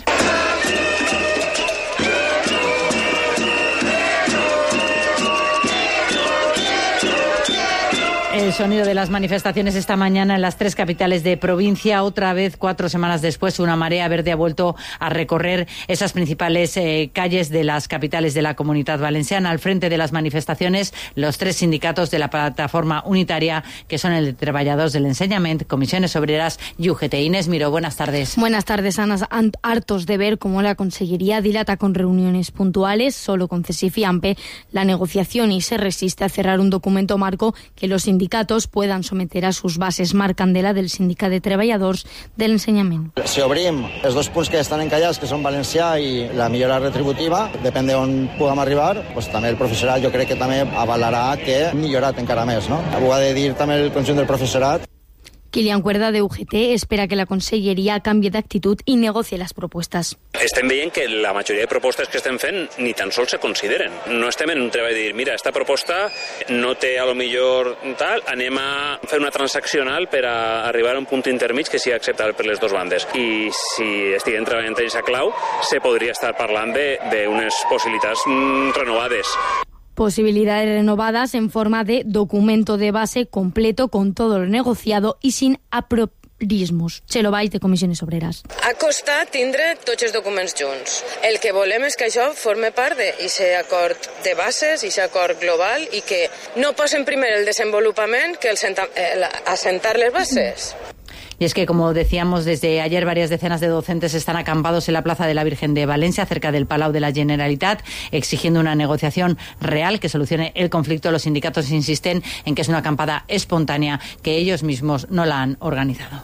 El sonido de las manifestaciones esta mañana en las tres capitales de provincia. Otra vez, cuatro semanas después, una marea verde ha vuelto a recorrer esas principales eh, calles de las capitales de la Comunitat Valenciana. Al frente de las manifestaciones, los tres sindicatos de la plataforma unitaria, que son el de Treballadors del Enseñament, Comisiones Obreras y U G T. Inés Miró, buenas tardes. Buenas tardes, Ana. Hartos de ver cómo la Consellería dilata con reuniones puntuales, solo con C E S I F y AMPE, la negociación y se resiste a cerrar un documento marco que los sindicatos puedan someter a sus bases. Marc Candela, del Sindicat de Treballadors del Ensenyament. Si obrim els dos punts que estan encallats, que són valencià i la millora retributiva, depèn d'on puguem arribar, doncs també el professorat jo crec que també avalarà que hem millorat encara més, no? Ho ha de dir també el conjunt del professorat. Kilian Cuerda, de U G T, espera que la Conselleria canvie d'actitud i negocie les propostes. Estem veient que la majoria de propostes que estem fent ni tan sols se consideren. No estem en un treball de dir, mira, esta proposta no té a lo millor tal, anem a fer una transaccional per a arribar a un punt intermig que sigui acceptable per les dues bandes. I si estiguem treballant en aquesta clau, se podria estar parlant d'unes possibilitats mm, renovades. Posibilidades renovadas en forma de documento de base completo con todo lo negociado y sin apriorismos. Txelo Valls, de Comissiones Obreras. Ha costat tindre tots els documents junts. El que volem és que això forme part d'aquest acord de bases, aquest acord global, i que no posen primer el desenvolupament que el senta, el assentar les bases. Y es que, como decíamos, desde ayer varias decenas de docentes están acampados en la Plaza de la Virgen de Valencia, cerca del Palau de la Generalitat, exigiendo una negociación real que solucione el conflicto. Los sindicatos insisten en que es una acampada espontánea, que ellos mismos no la han organizado.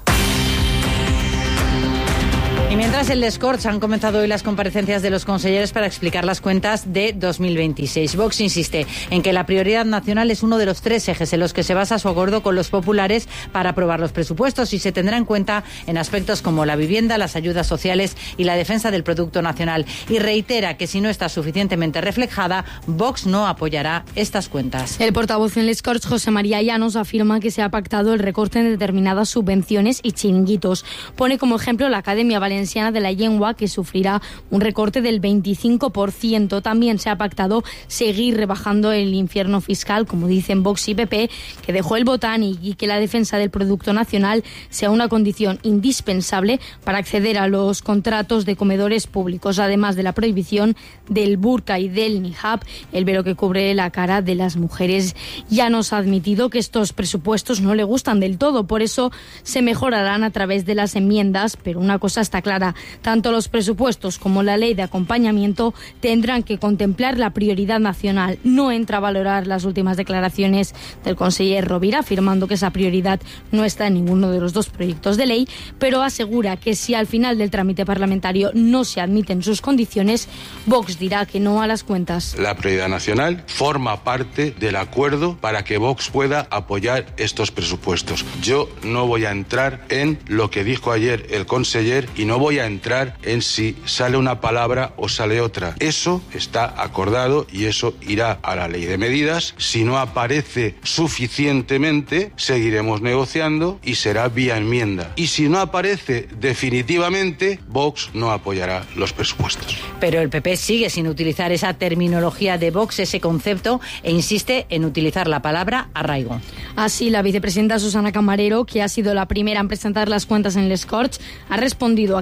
Y mientras en les Corts han comenzado hoy las comparecencias de los consejeros para explicar las cuentas de dos mil veintiséis. Vox insiste en que la prioridad nacional es uno de los tres ejes en los que se basa su acuerdo con los populares para aprobar los presupuestos y se tendrá en cuenta en aspectos como la vivienda, las ayudas sociales y la defensa del producto nacional. Y reitera que si no está suficientemente reflejada, Vox no apoyará estas cuentas. El portavoz en les Corts, José María Llanos, afirma que se ha pactado el recorte en determinadas subvenciones y chiringuitos. Pone como ejemplo la Academia Valenciana de la Llengua, que sufrirá un recorte del veinticinco por ciento. También se ha pactado seguir rebajando el infierno fiscal, como dicen Vox y P P, que dejó el Botànic, y que la defensa del producto nacional sea una condición indispensable para acceder a los contratos de comedores públicos, además de la prohibición del burka y del niqab, el velo que cubre la cara de las mujeres. Ya nos ha admitido que estos presupuestos no le gustan del todo, por eso se mejorarán a través de las enmiendas, pero una cosa está clara: tanto los presupuestos como la ley de acompañamiento tendrán que contemplar la prioridad nacional. No entra a valorar las últimas declaraciones del conseller Rovira, afirmando que esa prioridad no está en ninguno de los dos proyectos de ley, pero asegura que si al final del trámite parlamentario no se admiten sus condiciones, Vox dirá que no a las cuentas. La prioridad nacional forma parte del acuerdo para que Vox pueda apoyar estos presupuestos. Yo no voy a entrar en lo que dijo ayer el conseller y no voy a entrar en si sale una palabra o sale otra. Eso está acordado y eso irá a la ley de medidas. Si no aparece suficientemente, seguiremos negociando y será vía enmienda. Y si no aparece definitivamente, Vox no apoyará los presupuestos. Pero el P P sigue sin utilizar esa terminología de Vox, ese concepto, e insiste en utilizar la palabra arraigo. Así, la vicepresidenta Susana Camarero, que ha sido la primera en presentar las cuentas en les Corts, ha respondido a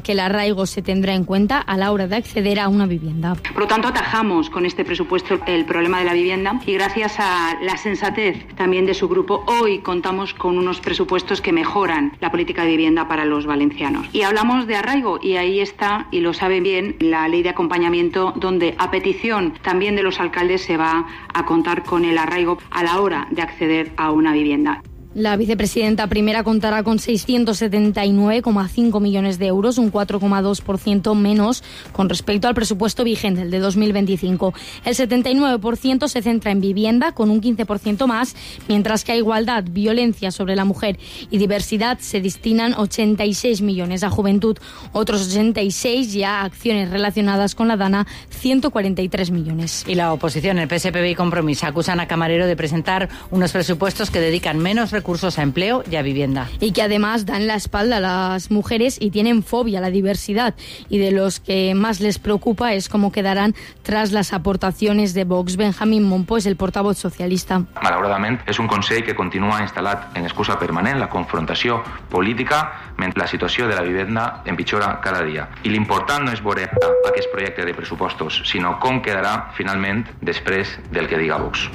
que el arraigo se tendrá en cuenta a la hora de acceder a una vivienda. Por lo tanto, atajamos con este presupuesto el problema de la vivienda y gracias a la sensatez también de su grupo, hoy contamos con unos presupuestos que mejoran la política de vivienda para los valencianos. Y hablamos de arraigo y ahí está, y lo saben bien, la ley de acompañamiento, donde a petición también de los alcaldes se va a contar con el arraigo a la hora de acceder a una vivienda. La vicepresidenta primera contará con seiscientos setenta y nueve coma cinco millones de euros, un cuatro coma dos por ciento menos con respecto al presupuesto vigente, el de dos mil veinticinco. El setenta y nueve por ciento se centra en vivienda, con un quince por ciento más, mientras que a igualdad, violencia sobre la mujer y diversidad se destinan ochenta y seis millones. A juventud, otros ochenta y seis, y a acciones relacionadas con la DANA, ciento cuarenta y tres millones. Y la oposición, el P S P B y Compromís, acusan a Camarero de presentar unos presupuestos que dedican menos recursos recursos a empleo y a vivienda. Y que además dan la espalda a las mujeres y tienen fobia a la diversidad. Y de los que más les preocupa es cómo quedarán tras las aportacions de Vox. Benjamín Monpo és el portavoz socialista. Malauradament, és un Consell que continua instal·lat en excusa permanent, la confrontació política, mentre la situació de la vivenda empitjora cada dia. I l'important no és veure aquest projecte de pressupostos, sinó com quedarà finalment després del que diga Vox.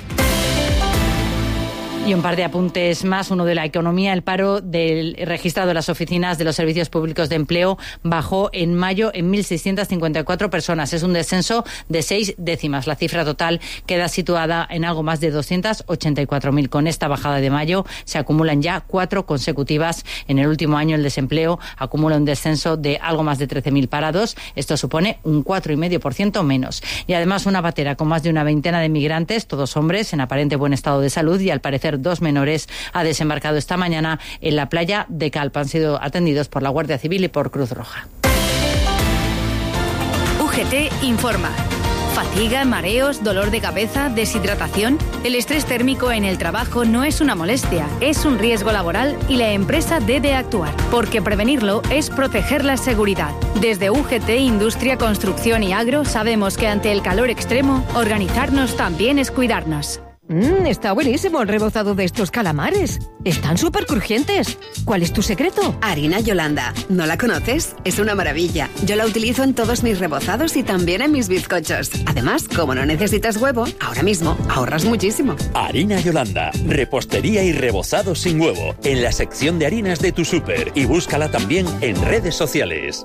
Y un par de apuntes más. Uno de la economía. El paro del registrado en las oficinas de los servicios públicos de empleo bajó en mayo en mil seiscientas cincuenta y cuatro personas. Es un descenso de seis décimas. La cifra total queda situada en algo más de doscientas ochenta y cuatro mil. Con esta bajada de mayo se acumulan ya cuatro consecutivas. En el último año el desempleo acumula un descenso de algo más de trece mil parados. Esto supone un cuatro coma cinco por ciento menos. Y además una patera con más de una veintena de migrantes, todos hombres, en aparente buen estado de salud, y al parecer dos menores, ha desembarcado esta mañana en la playa de Calpa. Han sido atendidos por la Guardia Civil y por Cruz Roja. U G T informa. Fatiga, mareos, dolor de cabeza, deshidratación. El estrés térmico en el trabajo no es una molestia, es un riesgo laboral y la empresa debe actuar, porque prevenirlo es proteger la seguridad. Desde U G T, Industria, Construcción y Agro sabemos que ante el calor extremo, organizarnos también es cuidarnos. Mmm, está buenísimo el rebozado de estos calamares. Están súper crujientes. ¿Cuál es tu secreto? Harina Yolanda. ¿No la conoces? Es una maravilla. Yo la utilizo en todos mis rebozados y también en mis bizcochos. Además, como no necesitas huevo, ahora mismo ahorras muchísimo. Harina Yolanda. Repostería y rebozado sin huevo. En la sección de harinas de tu súper. Y búscala también en redes sociales.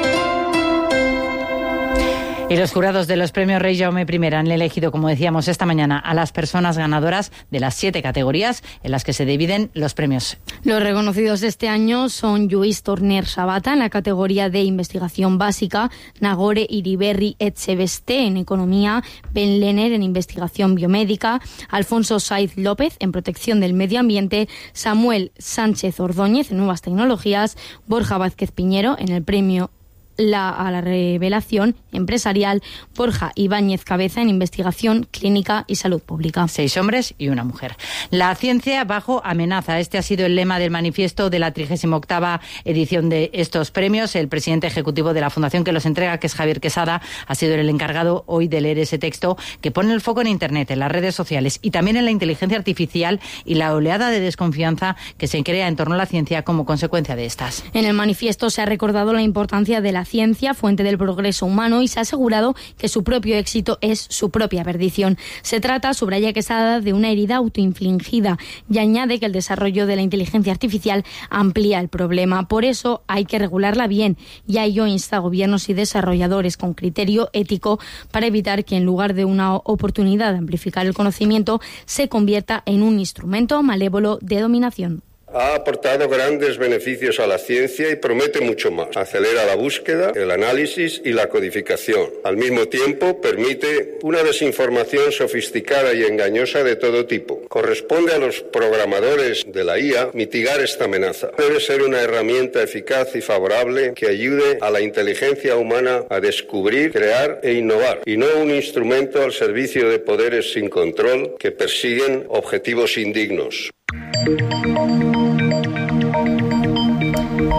Y los jurados de los premios Rey Jaume I han elegido, como decíamos esta mañana, a las personas ganadoras de las siete categorías en las que se dividen los premios. Los reconocidos este año son Lluís Torner Sabata en la categoría de investigación básica, Nagore Iriberri Echeveste en economía, Ben Lenner en investigación biomédica, Alfonso Saiz López en protección del medio ambiente, Samuel Sánchez Ordóñez en nuevas tecnologías, Borja Vázquez Piñero en el premio La, a la revelación empresarial, Borja Ibáñez Cabeza en investigación clínica y salud pública. Seis hombres y una mujer. La ciencia bajo amenaza. Este ha sido el lema del manifiesto de la trigésima octava edición de estos premios. El presidente ejecutivo de la fundación que los entrega, que es Javier Quesada, ha sido el encargado hoy de leer ese texto que pone el foco en Internet, en las redes sociales y también en la inteligencia artificial y la oleada de desconfianza que se crea en torno a la ciencia como consecuencia de estas. En el manifiesto se ha recordado la importancia de la ciencia, fuente del progreso humano, y se ha asegurado que su propio éxito es su propia perdición. Se trata, subraya Quesada, de una herida autoinfligida y añade que el desarrollo de la inteligencia artificial amplía el problema. Por eso hay que regularla bien, y a ello insta a gobiernos y desarrolladores con criterio ético para evitar que en lugar de una oportunidad de amplificar el conocimiento se convierta en un instrumento malévolo de dominación. Ha aportado grandes beneficios a la ciencia y promete mucho más. Acelera la búsqueda, el análisis y la codificación. Al mismo tiempo, permite una desinformación sofisticada y engañosa de todo tipo. Corresponde a los programadores de la I A mitigar esta amenaza. Debe ser una herramienta eficaz y favorable que ayude a la inteligencia humana a descubrir, crear e innovar, y no un instrumento al servicio de poderes sin control que persiguen objetivos indignos.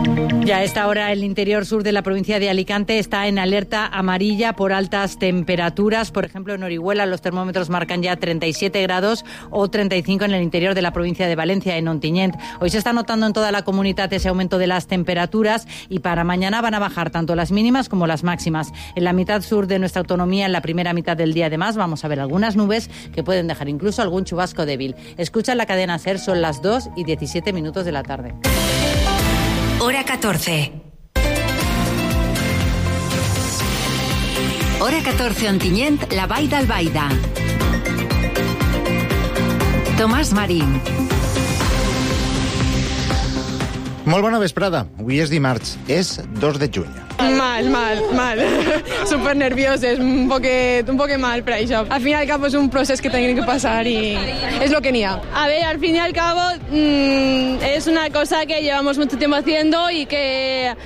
Ya a esta hora el interior sur de la provincia de Alicante está en alerta amarilla por altas temperaturas. Por ejemplo, en Orihuela los termómetros marcan ya treinta y siete grados o treinta y cinco en el interior de la provincia de Valencia, en Ontinyent. Hoy se está notando en toda la comunidad ese aumento de las temperaturas y para mañana van a bajar tanto las mínimas como las máximas. En la mitad sur de nuestra autonomía, en la primera mitad del día además, vamos a ver algunas nubes que pueden dejar incluso algún chubasco débil. Escucha la cadena SER, son las dos y diecisiete minutos de la tarde. Hora catorce. Hora catorce, Ontinyent, la Vall d'Albaida. Tomàs Marín. Molt bona vesprada. Avui és dimarts, és dos de juny. Mal, mal, mal. Súper nerviosos, un poquet, un poquet mal per això. Al fin y al cabo es un procés que tiene que pasar y es lo que ni ha. A ver, al fin y al cabo mmm, es una cosa que llevamos mucho tiempo haciendo y que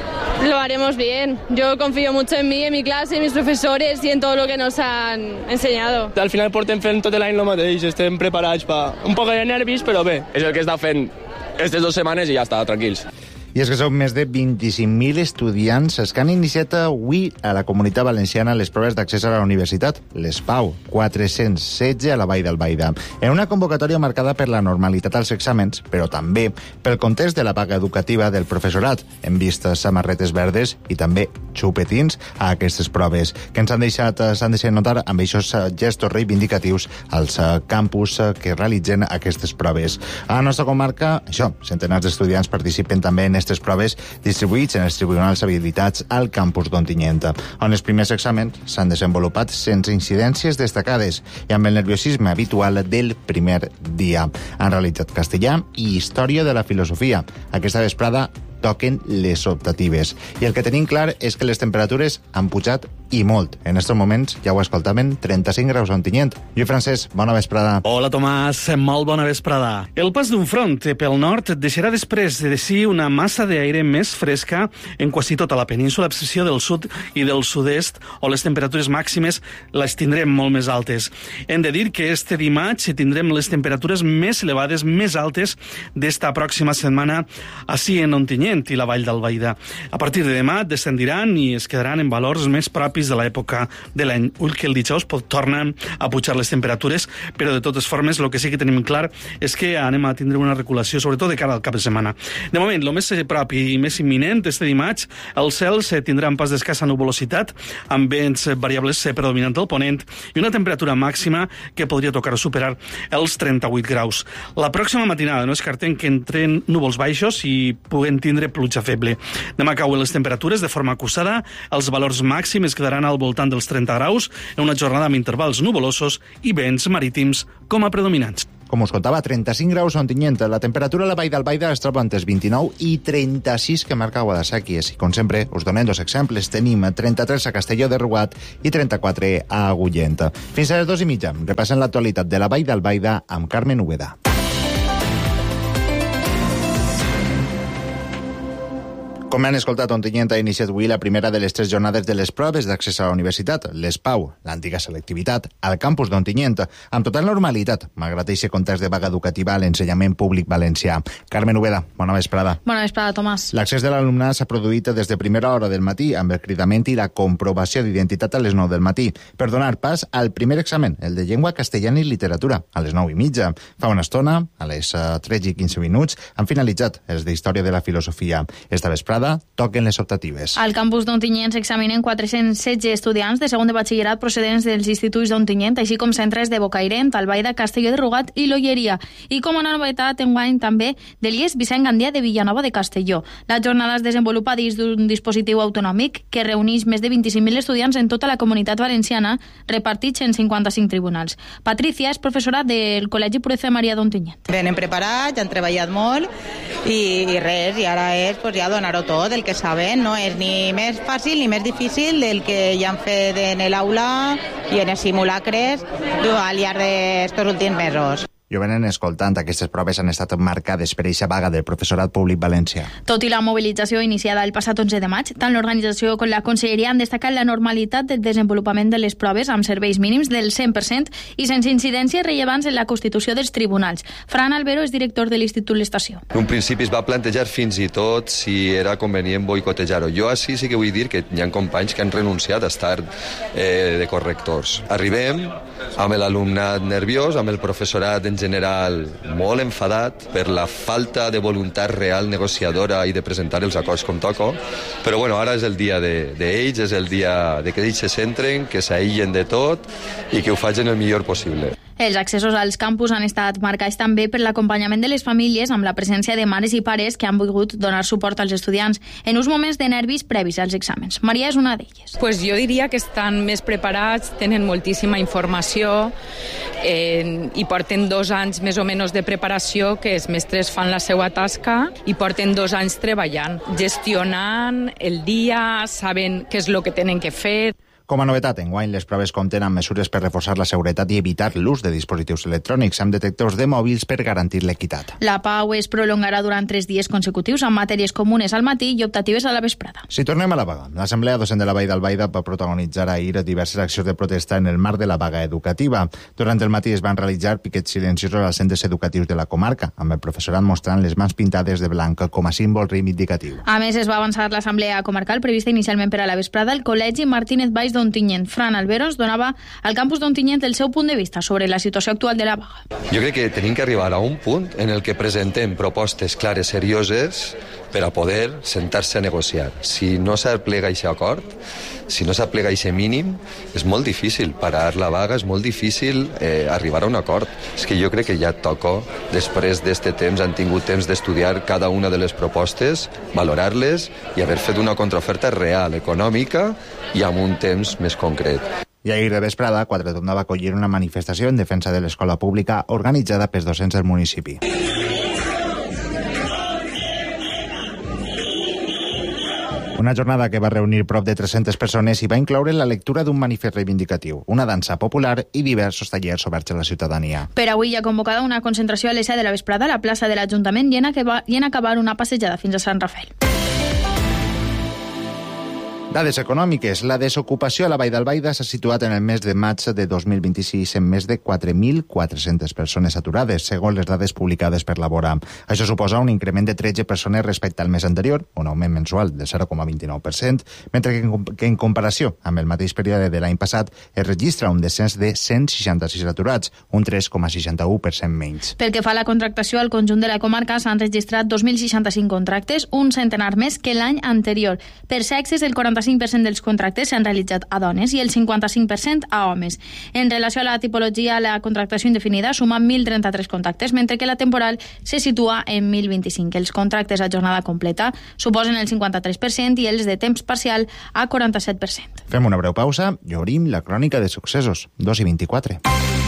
lo haremos bien. Yo confío mucho en mí, en mi clase, en mis profesores y en todo lo que nos han enseñado. Al final portem fent tot l'any el mateix, estem preparats per un poc de nervis, però bé, és el que està fent aquestes dues setmanes i ja està, tranquils. I és que són més de vint-i-cinc mil estudiants els que han iniciat avui a la Comunitat Valenciana les proves d'accés a la universitat, les PAU, quatre-cents setze a la Vall d'Albaida, en una convocatòria marcada per la normalitat als exàmens, però també pel context de la vaga educativa del professorat, en vistes samarretes verdes i també xupetins a aquestes proves, que ens han deixat, s'han deixat notar amb aquests gestos reivindicatius als campus que realitzen aquestes proves. A la nostra comarca, això, centenars d'estudiants participen també en aquestes proves distribuïts en els tribunals habilitats al campus d'Ontinyent, on els primers exàmens s'han desenvolupat sense incidències destacades i amb el nerviosisme habitual del primer dia. Han realitzat castellà i història de la filosofia. Aquesta vesprada toquen les optatives. I el que tenim clar és que les temperatures han pujat i molt. En aquests moments, ja ho escoltaven, trenta-cinc graus a Ontinyent. Lluís Francesc, bona vesprada. Hola, Tomàs, molt bona vesprada. El pas d'un front pel nord deixarà després de si una massa d'aire més fresca en quasi tota la península, a excepció del sud i del sud-est, on les temperatures màximes les tindrem molt més altes. Hem de dir que este dimarts tindrem les temperatures més elevades, més altes d'esta pròxima setmana així en Ontinyent i la Vall d'Albaida. A partir de demà descendiran i es quedaran en valors més propis de l'època de l'any. Ull que el dijous pot tornar a pujar les temperatures, però de totes formes el que sí que tenim clar és que anem a tindre una reculació, sobretot de cara al cap de setmana. De moment, el més propi i més imminent este dimarts, els cels tindran pas d'escassa nuvolositat, amb vents variables predominant del ponent i una temperatura màxima que podria tocar superar els trenta-vuit graus. La pròxima matinada no descartem que entren núvols baixos i puguen tindre pluja feble. Demà cauen les temperatures de forma acusada, els valors màxims quedaran al voltant dels trenta graus en una jornada amb intervals nuvolosos i vents marítims com a predominants. Com us contava, trenta-cinc graus a Ontinyent. La temperatura a la Vall d'Albaida es troba entre els vint-i-nou i trenta-sis que marca Guadasséquies. I com sempre, us donem dos exemples. Tenim trenta-tres a Castelló de Rugat i trenta-quatre a Agullent. Fins a les dues i mitja. Repassem l'actualitat de la Vall d'Albaida amb Carmen Úbeda. Com han escoltat, Ontinyent ha iniciat avui la primera de les tres jornades de les proves d'accés a la universitat, les PAU, l'antiga selectivitat, al campus d'Ontinyent, amb total normalitat, malgrat aquest context de vaga educativa a l'ensenyament públic valencià. Carmen Úbeda, bona vesprada. Bona vesprada, Tomàs. L'accés de l'alumnat s'ha produït des de primera hora del matí, amb el cridament i la comprovació d'identitat a les nou del matí, per donar pas al primer examen, el de llengua castellana i literatura, a les nou i mitja. Fa una estona, a les tretze i quinze minuts, han finalitzat els d'història de la filosofia. Esta vesprada toquen les optatives. Al campus d'Ontinyent s'examinen quatre-cents setze estudiants de segon de batxillerat procedents dels instituts d'Ontinyent, així com centres de Bocairent, Albaida, Castelló de Rugat i l'Olleria. I com a novetat enguany també de l'I E S Vicent Gandia de Villanova de Castelló. La jornada es desenvolupa dins d'un dispositiu autonòmic que reuneix més de vint-i-cinc mil estudiants en tota la comunitat valenciana, repartits en cinquanta-cinc tribunals. Patricia és professora del Col·legi Pureza de Maria d'Ontinyent. Venen preparats, han treballat molt i, i res, i ara és pues, ja donar-ho tot, el que saben, no és ni més fàcil ni més difícil del que ja han fet en l'aula i en els simulacres al llarg d'estos últims mesos. I ho venen escoltant. Aquestes proves han estat marcades per eixa vaga del professorat públic valencià. Tot i la mobilització iniciada el passat onze de maig, tant l'organització com la conselleria han destacat la normalitat del desenvolupament de les proves amb serveis mínims del cent per cent i sense incidències rellevants en la constitució dels tribunals. Fran Albero és director de l'Institut L'Estació. En un principi es va plantejar fins i tot si era convenient boicotejar-ho. Jo així sí que vull dir que hi ha companys que han renunciat a estar eh, de correctors. Arribem amb l'alumnat nerviós, amb el professorat en general molt enfadat per la falta de voluntat real negociadora i de presentar els acords com toco, però bueno, ara és el dia d'ells, de, de és el dia de que ells se centren, que s'aïllen de tot i que ho facin el millor possible. Els accessos als campus han estat marcats també per l'acompanyament de les famílies amb la presència de mares i pares que han volgut donar suport als estudiants en uns moments de nervis previs als exàmens. Maria és una d'elles. Pues jo diria que estan més preparats, tenen moltíssima informació eh, i porten dos anys més o menys de preparació, que els mestres fan la seva tasca i porten dos anys treballant, gestionant el dia, saben què és el que tenen que fer. Com a novetat, enguany les proves compten amb mesures per reforçar la seguretat i evitar l'ús de dispositius electrònics amb detectors de mòbils per garantir l'equitat. La pau es prolongarà durant tres dies consecutius amb matèries comunes al matí i optatives a la vesprada. Si tornem a la vaga, l'Assemblea Docent de la Vall d'Albaida va protagonitzar ahir diverses accions de protesta en el marc de la vaga educativa. Durant el matí es van realitzar piquets silenciosos als centres educatius de la comarca, amb el professorat mostrant les mans pintades de blanc com a símbol reivindicatiu. A més, es va avançar l'Assemblea Comarcal prevista inicialment per a la vesprada al Col·legi Martínez Valls d'Ontinyent. Fran Albero ens donava al campus d'Ontinyent el seu punt de vista sobre la situació actual de la vaga. Jo crec que tenim que arribar a un punt en el que presentem propostes clares, serioses, per a poder sentar-se a negociar. Si no s'aplega aquest acord, si no s'aplega aquest mínim, és molt difícil parar la vaga, és molt difícil eh, arribar a un acord. És que jo crec que ja toco, després d'aquest temps, han tingut temps d'estudiar cada una de les propostes, valorar-les i haver fet una contraoferta real, econòmica i amb un temps més concret. I ahir de vesprada, Quatretonda va acollir una manifestació en defensa de l'escola pública organitzada pels docents del municipi. Una jornada que va reunir prop de tres-centes persones i va incloure la lectura d'un manifest reivindicatiu, una dansa popular i diversos tallers oberts a la ciutadania. Per avui hi ha convocada una concentració a les set de la vesprada a la plaça de l'Ajuntament i en acabar una passejada fins a Sant Rafael. Dades econòmiques. La desocupació a la Vall d'Albaida s'ha situat en el mes de maig de dos mil vint-i-sis en més de quatre mil quatre-centes persones aturades, segons les dades publicades per la Bora. Això suposa un increment de tretze persones respecte al mes anterior, un augment mensual del zero coma vint-i-nou per cent, mentre que en, que en comparació amb el mateix període de l'any passat es registra un descens de cent seixanta-sis aturats, un tres coma seixanta-u per cent menys. Pel que fa a la contractació, al conjunt de la comarca s'han registrat dos mil seixanta-cinc contractes, un centenar més que l'any anterior. Per sexes, el quaranta-cinc per cent dels contractes s'han realitzat a dones i el cinquanta-cinc per cent a homes. En relació a la tipologia, la contractació indefinida suma mil trenta-tres contractes, mentre que la temporal se situa en mil vint-i-cinc. Els contractes a jornada completa suposen el cinquanta-tres per cent i els de temps parcial a quaranta-set per cent. Fem una breu pausa i obrim la crònica de successos. dos i vint-i-quatre.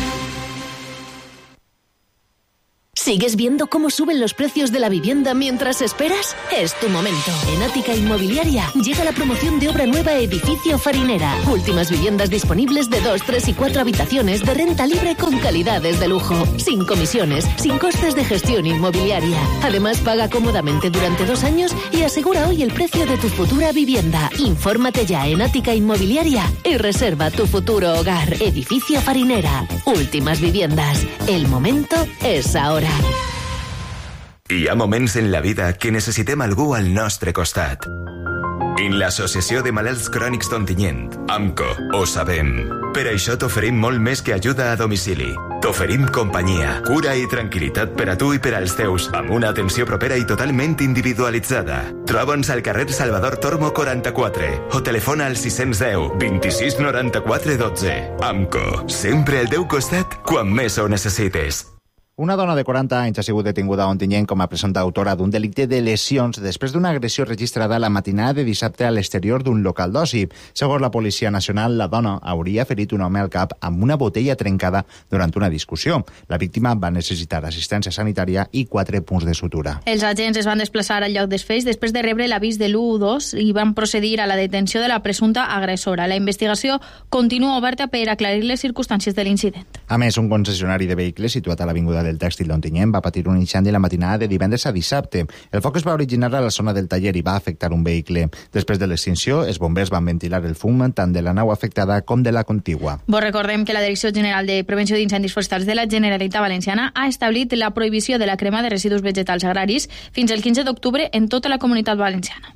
¿Sigues viendo cómo suben los precios de la vivienda mientras esperas? Es tu momento. En Ática Inmobiliaria llega la promoción de obra nueva Edificio Farinera. Últimas viviendas disponibles de dos, tres y cuatro habitaciones de renta libre con calidades de lujo. Sin comisiones, sin costes de gestión inmobiliaria. Además, paga cómodamente durante dos años y asegura hoy el precio de tu futura vivienda. Infórmate ya en Ática Inmobiliaria y reserva tu futuro hogar. Edificio Farinera. Últimas viviendas. El momento es ahora. Hi ha moments en la vida que necessitem algú al nostre costat. En l'Associació de Malalts Crònics d'Ontinyent, AMCO, ho sabem. Per això t'oferim molt més que ajuda a domicili. T'oferim companyia, cura i tranquil·litat per a tu i per als teus, amb una atenció propera i totalment individualitzada. Troba'ns al carrer Salvador Tormo quaranta-quatre o telefona al sis deu, vint-i-sis noranta-quatre dotze. AMCO, sempre al teu costat quan més ho necessites. Una dona de quaranta anys ha sigut detinguda a Ontinyent com a presumpta autora d'un delicte de lesions després d'una agressió registrada la matinada de dissabte a l'exterior d'un local d'oci. Segons la Policia Nacional, la dona hauria ferit un home al cap amb una botella trencada durant una discussió. La víctima va necessitar assistència sanitària i quatre punts de sutura. Els agents es van desplaçar al lloc dels fets després de rebre l'avís de l'u dos i van procedir a la detenció de la presumpta agressora. La investigació continua oberta per aclarir les circumstàncies de l'incident. A més, un concessionari de vehicles situat a l'avinguda del del tèxtil d'Ontinyent va patir un incendi la matinada de divendres a dissabte. El foc es va originar a la zona del taller i va afectar un vehicle. Després de l'extinció, els bombers van ventilar el fum tant de la nau afectada com de la contigua. Vos recordem que la Direcció General de Prevenció d'Incendis Forestals de la Generalitat Valenciana ha establit la prohibició de la crema de residus vegetals agraris fins al quinze d'octubre en tota la Comunitat Valenciana.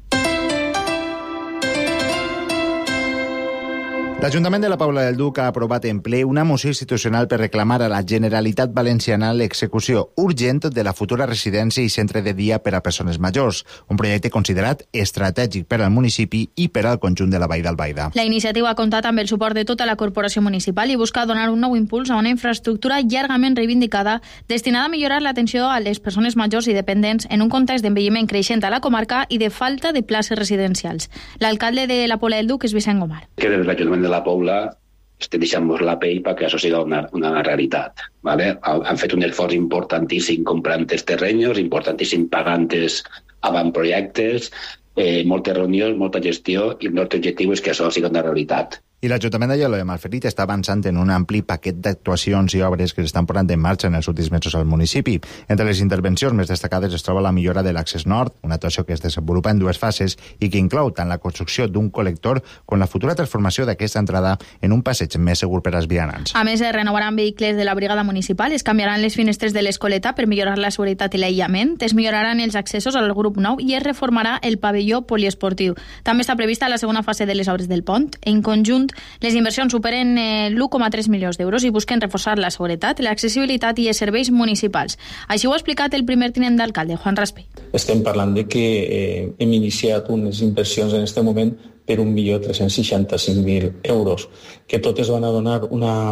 L'Ajuntament de la Pobla del Duc ha aprovat en ple una moció institucional per reclamar a la Generalitat Valenciana l'execució urgent de la futura residència i centre de dia per a persones majors, un projecte considerat estratègic per al municipi i per al conjunt de la Vall d'Albaida. La iniciativa ha comptat amb el suport de tota la corporació municipal i busca donar un nou impuls a una infraestructura llargament reivindicada destinada a millorar l'atenció a les persones majors i dependents en un context d'envelliment creixent a la comarca i de falta de places residencials. L'alcalde de la Pobla del Duc és Vicent Gomar. Que des de l'Ajuntament de la Pobla estem deixant-nos la pell perquè això sigui una, una realitat. ¿vale? Han fet un esforç importantíssim comprant els terrenys, importantíssim pagant els avantprojectes, eh, moltes reunions, molta gestió, i el nostre objectiu és que això sigui una realitat. I l'Ajuntament d'Aielo de Malferit està avançant en un ampli paquet d'actuacions i obres que s'estan posant en marxa en els últims mesos al municipi. Entre les intervencions més destacades es troba la millora de l'accés nord, una actuació que es desenvolupa en dues fases i que inclou tant la construcció d'un col·lector com la futura transformació d'aquesta entrada en un passeig més segur per als vianants. A més, es renovaran vehicles de la brigada municipal, es canviaran les finestres de l'escoleta per millorar la seguretat i l'aïllament, es milloraran els accessos al grup nou i es reformarà el pavelló poliesportiu. També està prevista la segona fase de les obres del pont. En conjunt, les inversions superen eh, l'u coma tres milions d'euros i busquen reforçar la seguretat, l'accessibilitat i els serveis municipals. Així ho ha explicat el primer tinent d'alcalde, Juan Raspey. Estem parlant de que eh, hem iniciat unes inversions en aquest moment per un milió tres-cents seixanta-cinc mil euros, que totes van a donar una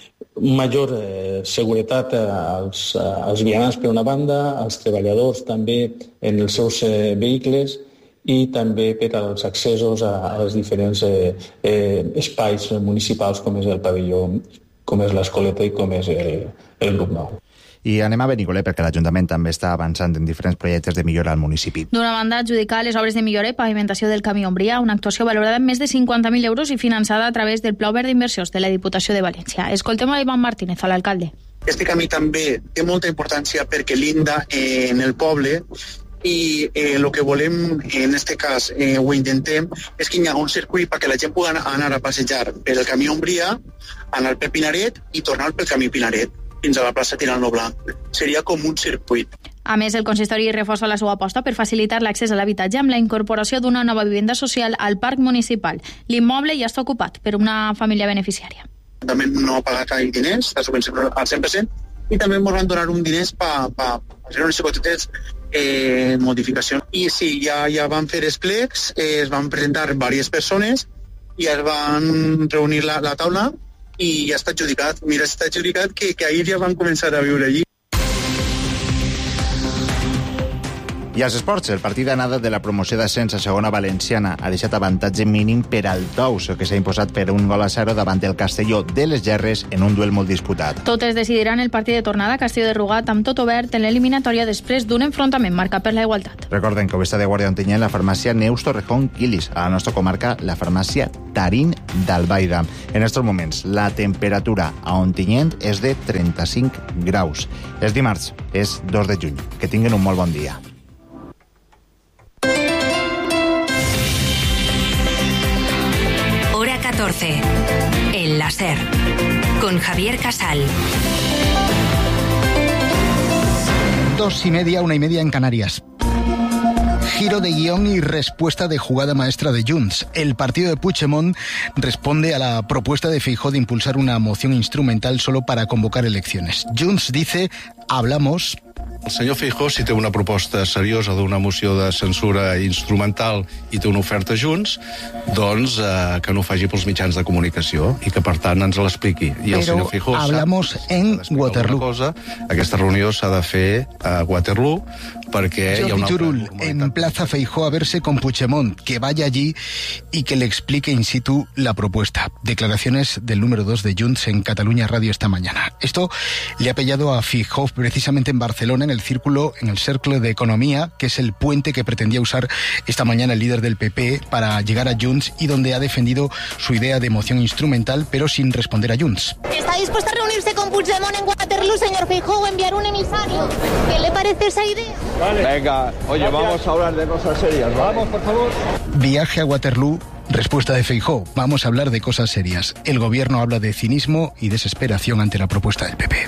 major eh, seguretat als, als vianants per una banda, als treballadors també en els seus eh, vehicles, i també per als accessos a, als diferents eh, eh, espais municipals com és el pavelló, com és l'escoleta i com és el, el grup nou. I anem a Benicolet perquè l'Ajuntament també està avançant en diferents projectes de millora al municipi. D'una banda, adjudicar les obres de millora i pavimentació del camí Ombria, una actuació valorada en més de cinquanta mil euros i finançada a través del Pla Obert d'Inversions de la Diputació de València. Escoltem a Ivan Martínez, a l'alcalde. Este camí també té molta importància perquè linda eh, en el poble i eh, el que volem, en este cas, eh, ho intentem, és que hi ha un circuit perquè la gent pugui anar a passejar per el camí Ombria, anar per Pinaret i tornar pel camí Pinaret fins a la plaça Tirant lo Blanc. Seria com un circuit. A més, el consistori reforça la seva aposta per facilitar l'accés a l'habitatge amb la incorporació d'una nova vivenda social al parc municipal. L'immoble ja està ocupat per una família beneficiària. També no pagar cap diners, està subvencionat al cent per cent, i també ens van donar un diners per pa, pa fer unes cotetes eh, modificacions. I sí, ja, ja van fer els plecs, eh, es van presentar diverses persones i es van reunir la, la taula i ja està adjudicat. Mira, està adjudicat que, que ahir ja van començar a viure allí. I als esports, el partit d'anada de la promoció d'ascens a segona valenciana ha deixat avantatge mínim per al Tous, que s'ha imposat per un gol a zero davant el Castelló de les Gerres en un duel molt disputat. Totes decidiran el partit de tornada a Castelló de Rugat amb tot obert en l'eliminatòria després d'un enfrontament marcat per la igualtat. Recorden que ho està de guàrdia Ontinyent la farmàcia Neus Torrejón Quilis, a la nostra comarca la farmàcia Tarín d'Albaida. En aquests moments, la temperatura a Ontinyent és de trenta-cinc graus. És dimarts, és dos de juny. Que tinguin un molt bon dia. catorce. El láser. Con Javier Casal. Dos y media, una y media en Canarias. Giro de guión y respuesta de jugada maestra de Junts. El partido de Puigdemont responde a la propuesta de Feijóo de impulsar una moción instrumental solo para convocar elecciones. Junts dice, hablamos... El senyor Feijóo, si té una proposta seriosa d'una moció de censura instrumental i té una oferta Junts, doncs eh, que no ho faci pels mitjans de comunicació i que, per tant, ens l'expliqui. I el senyor Feijóo hablamos en Waterloo. Cosa, aquesta reunió s'ha de fer a Waterloo perquè hi ha una... Turull emplaza a Feijóo a verse con Puigdemont, que vaya allí y que le explique in situ la propuesta. Declaraciones del número dos de Junts en Cataluña Radio esta mañana. Esto le ha pillado a Feijóo precisamente en Barcelona, en el círculo, en el Cercle de Economía, que es el puente que pretendía usar esta mañana el líder del P P para llegar a Junts y donde ha defendido su idea de moción instrumental, pero sin responder a Junts. ¿Está dispuesto a reunirse con Puigdemont en Waterloo, señor Feijóo, o enviar un emisario? ¿Qué le parece esa idea? Vale. Venga, oye, gracias. Vamos a hablar de cosas serias, ¿vale? Vamos, por favor. Viaje a Waterloo. Respuesta de Feijóo. Vamos a hablar de cosas serias. El gobierno habla de cinismo y desesperación ante la propuesta del P P.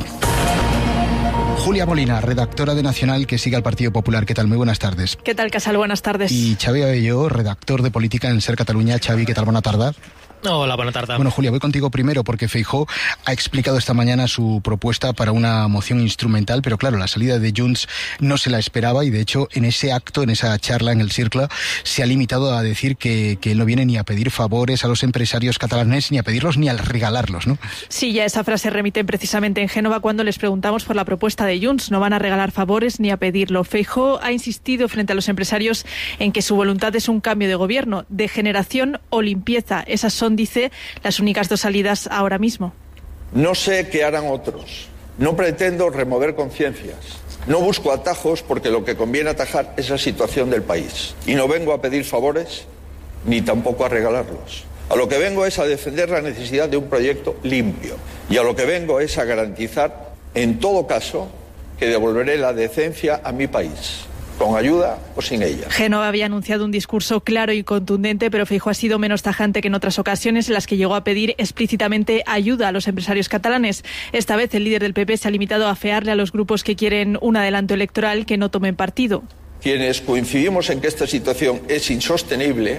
Julia Molina, redactora de Nacional, que sigue al Partido Popular. ¿Qué tal? Muy buenas tardes. ¿Qué tal, Casal? Buenas tardes. Y Xavi Abelló, redactor de Política en Ser Cataluña. Xavi, ¿qué tal? Buena tarde. Hola, buena tarde. Bueno, Julia, voy contigo primero porque Feijóo ha explicado esta mañana su propuesta para una moción instrumental, pero claro, la salida de Junts no se la esperaba y de hecho en ese acto, en esa charla en el Cercle, se ha limitado a decir que, que él no viene ni a pedir favores a los empresarios catalanes, ni a pedirlos ni a regalarlos, ¿no? Sí, ya esa frase remite precisamente en Génova cuando les preguntamos por la propuesta de Junts. No van a regalar favores ni a pedirlo. Feijóo ha insistido frente a los empresarios en que su voluntad es un cambio de gobierno, de generación o limpieza. Esas son, dice, las únicas dos salidas ahora mismo. No sé qué harán otros. No pretendo remover conciencias. No busco atajos porque lo que conviene atajar es la situación del país. Y no vengo a pedir favores ni tampoco a regalarlos. A lo que vengo es a defender la necesidad de un proyecto limpio. Y a lo que vengo es a garantizar, en todo caso, que devolveré la decencia a mi país. Con ayuda o sin ella. Génova había anunciado un discurso claro y contundente, pero Feijóo ha sido menos tajante que en otras ocasiones en las que llegó a pedir explícitamente ayuda a los empresarios catalanes. Esta vez el líder del P P se ha limitado a afearle a los grupos que quieren un adelanto electoral que no tomen partido. Quienes coincidimos en que esta situación es insostenible,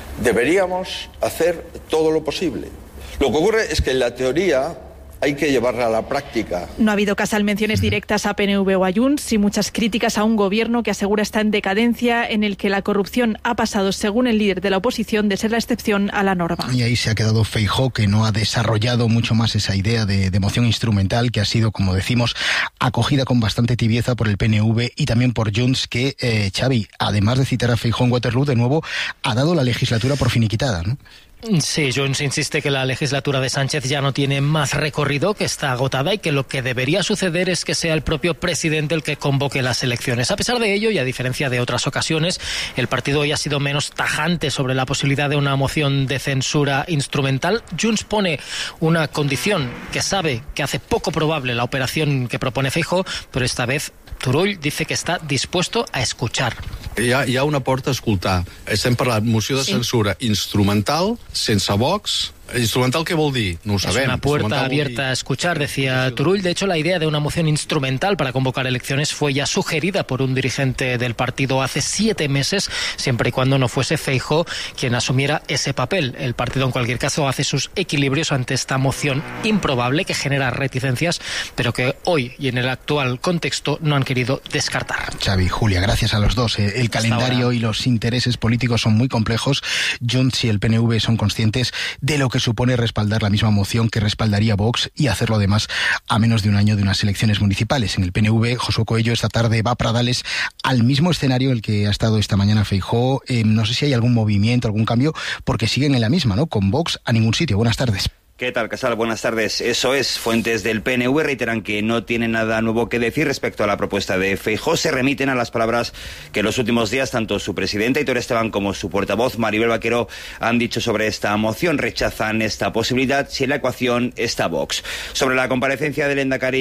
deberíamos hacer todo lo posible. Lo que ocurre es que en la teoría hay que llevarla a la práctica. No ha habido Casal menciones directas a P N V o a Junts y muchas críticas a un gobierno que asegura está en decadencia, en el que la corrupción ha pasado, según el líder de la oposición, de ser la excepción a la norma. Y ahí se ha quedado Feijóo, que no ha desarrollado mucho más esa idea de, de moción instrumental, que ha sido, como decimos, acogida con bastante tibieza por el P N V y también por Junts, que, eh, Xavi, además de citar a Feijóo en Waterloo, de nuevo, ha dado la legislatura por finiquitada, ¿no? Sí, Junts insiste que la legislatura de Sánchez ya no tiene más recorrido, que está agotada y que lo que debería suceder es que sea el propio presidente el que convoque las elecciones. A pesar de ello, y a diferencia de otras ocasiones, el partido hoy ha sido menos tajante sobre la posibilidad de una moción de censura instrumental. Junts pone una condición que sabe que hace poco probable la operación que propone Feijóo, pero esta vez Turull dice que està dispuesto a escuchar. Hi ha, hi ha una porta a escoltar. Estem parlant moció de censura sí. instrumental, sense Vox. ¿Instrumental qué vol dir? No ho sabem. Es una puerta abierta a escuchar, decía Turull. De hecho, la idea de una moción instrumental para convocar elecciones fue ya sugerida por un dirigente del partido hace siete meses, siempre y cuando no fuese Feijóo quien asumiera ese papel. El partido, en cualquier caso, hace sus equilibrios ante esta moción improbable que genera reticencias, pero que hoy y en el actual contexto no han querido descartar. Xavi, Julia, gracias a los dos. El calendario y los intereses políticos son muy complejos. Junts y el P N V son conscientes de lo que supone respaldar la misma moción que respaldaría Vox y hacerlo además a menos de un año de unas elecciones municipales. En el P N V, Josué Coello esta tarde va a Pradales al mismo escenario en el que ha estado esta mañana Feijóo. Eh, no sé si hay algún movimiento, algún cambio, porque siguen en la misma, ¿no? Con Vox a ningún sitio. Buenas tardes. ¿Qué tal, Casal? Buenas tardes. Eso es, fuentes del P N V reiteran que no tienen nada nuevo que decir respecto a la propuesta de Feijóo. Se remiten a las palabras que en los últimos días tanto su presidenta, Aitor Esteban, como su portavoz, Maribel Vaquero, han dicho sobre esta moción. Rechazan esta posibilidad si en la ecuación está Vox. Sobre la comparecencia del Endacari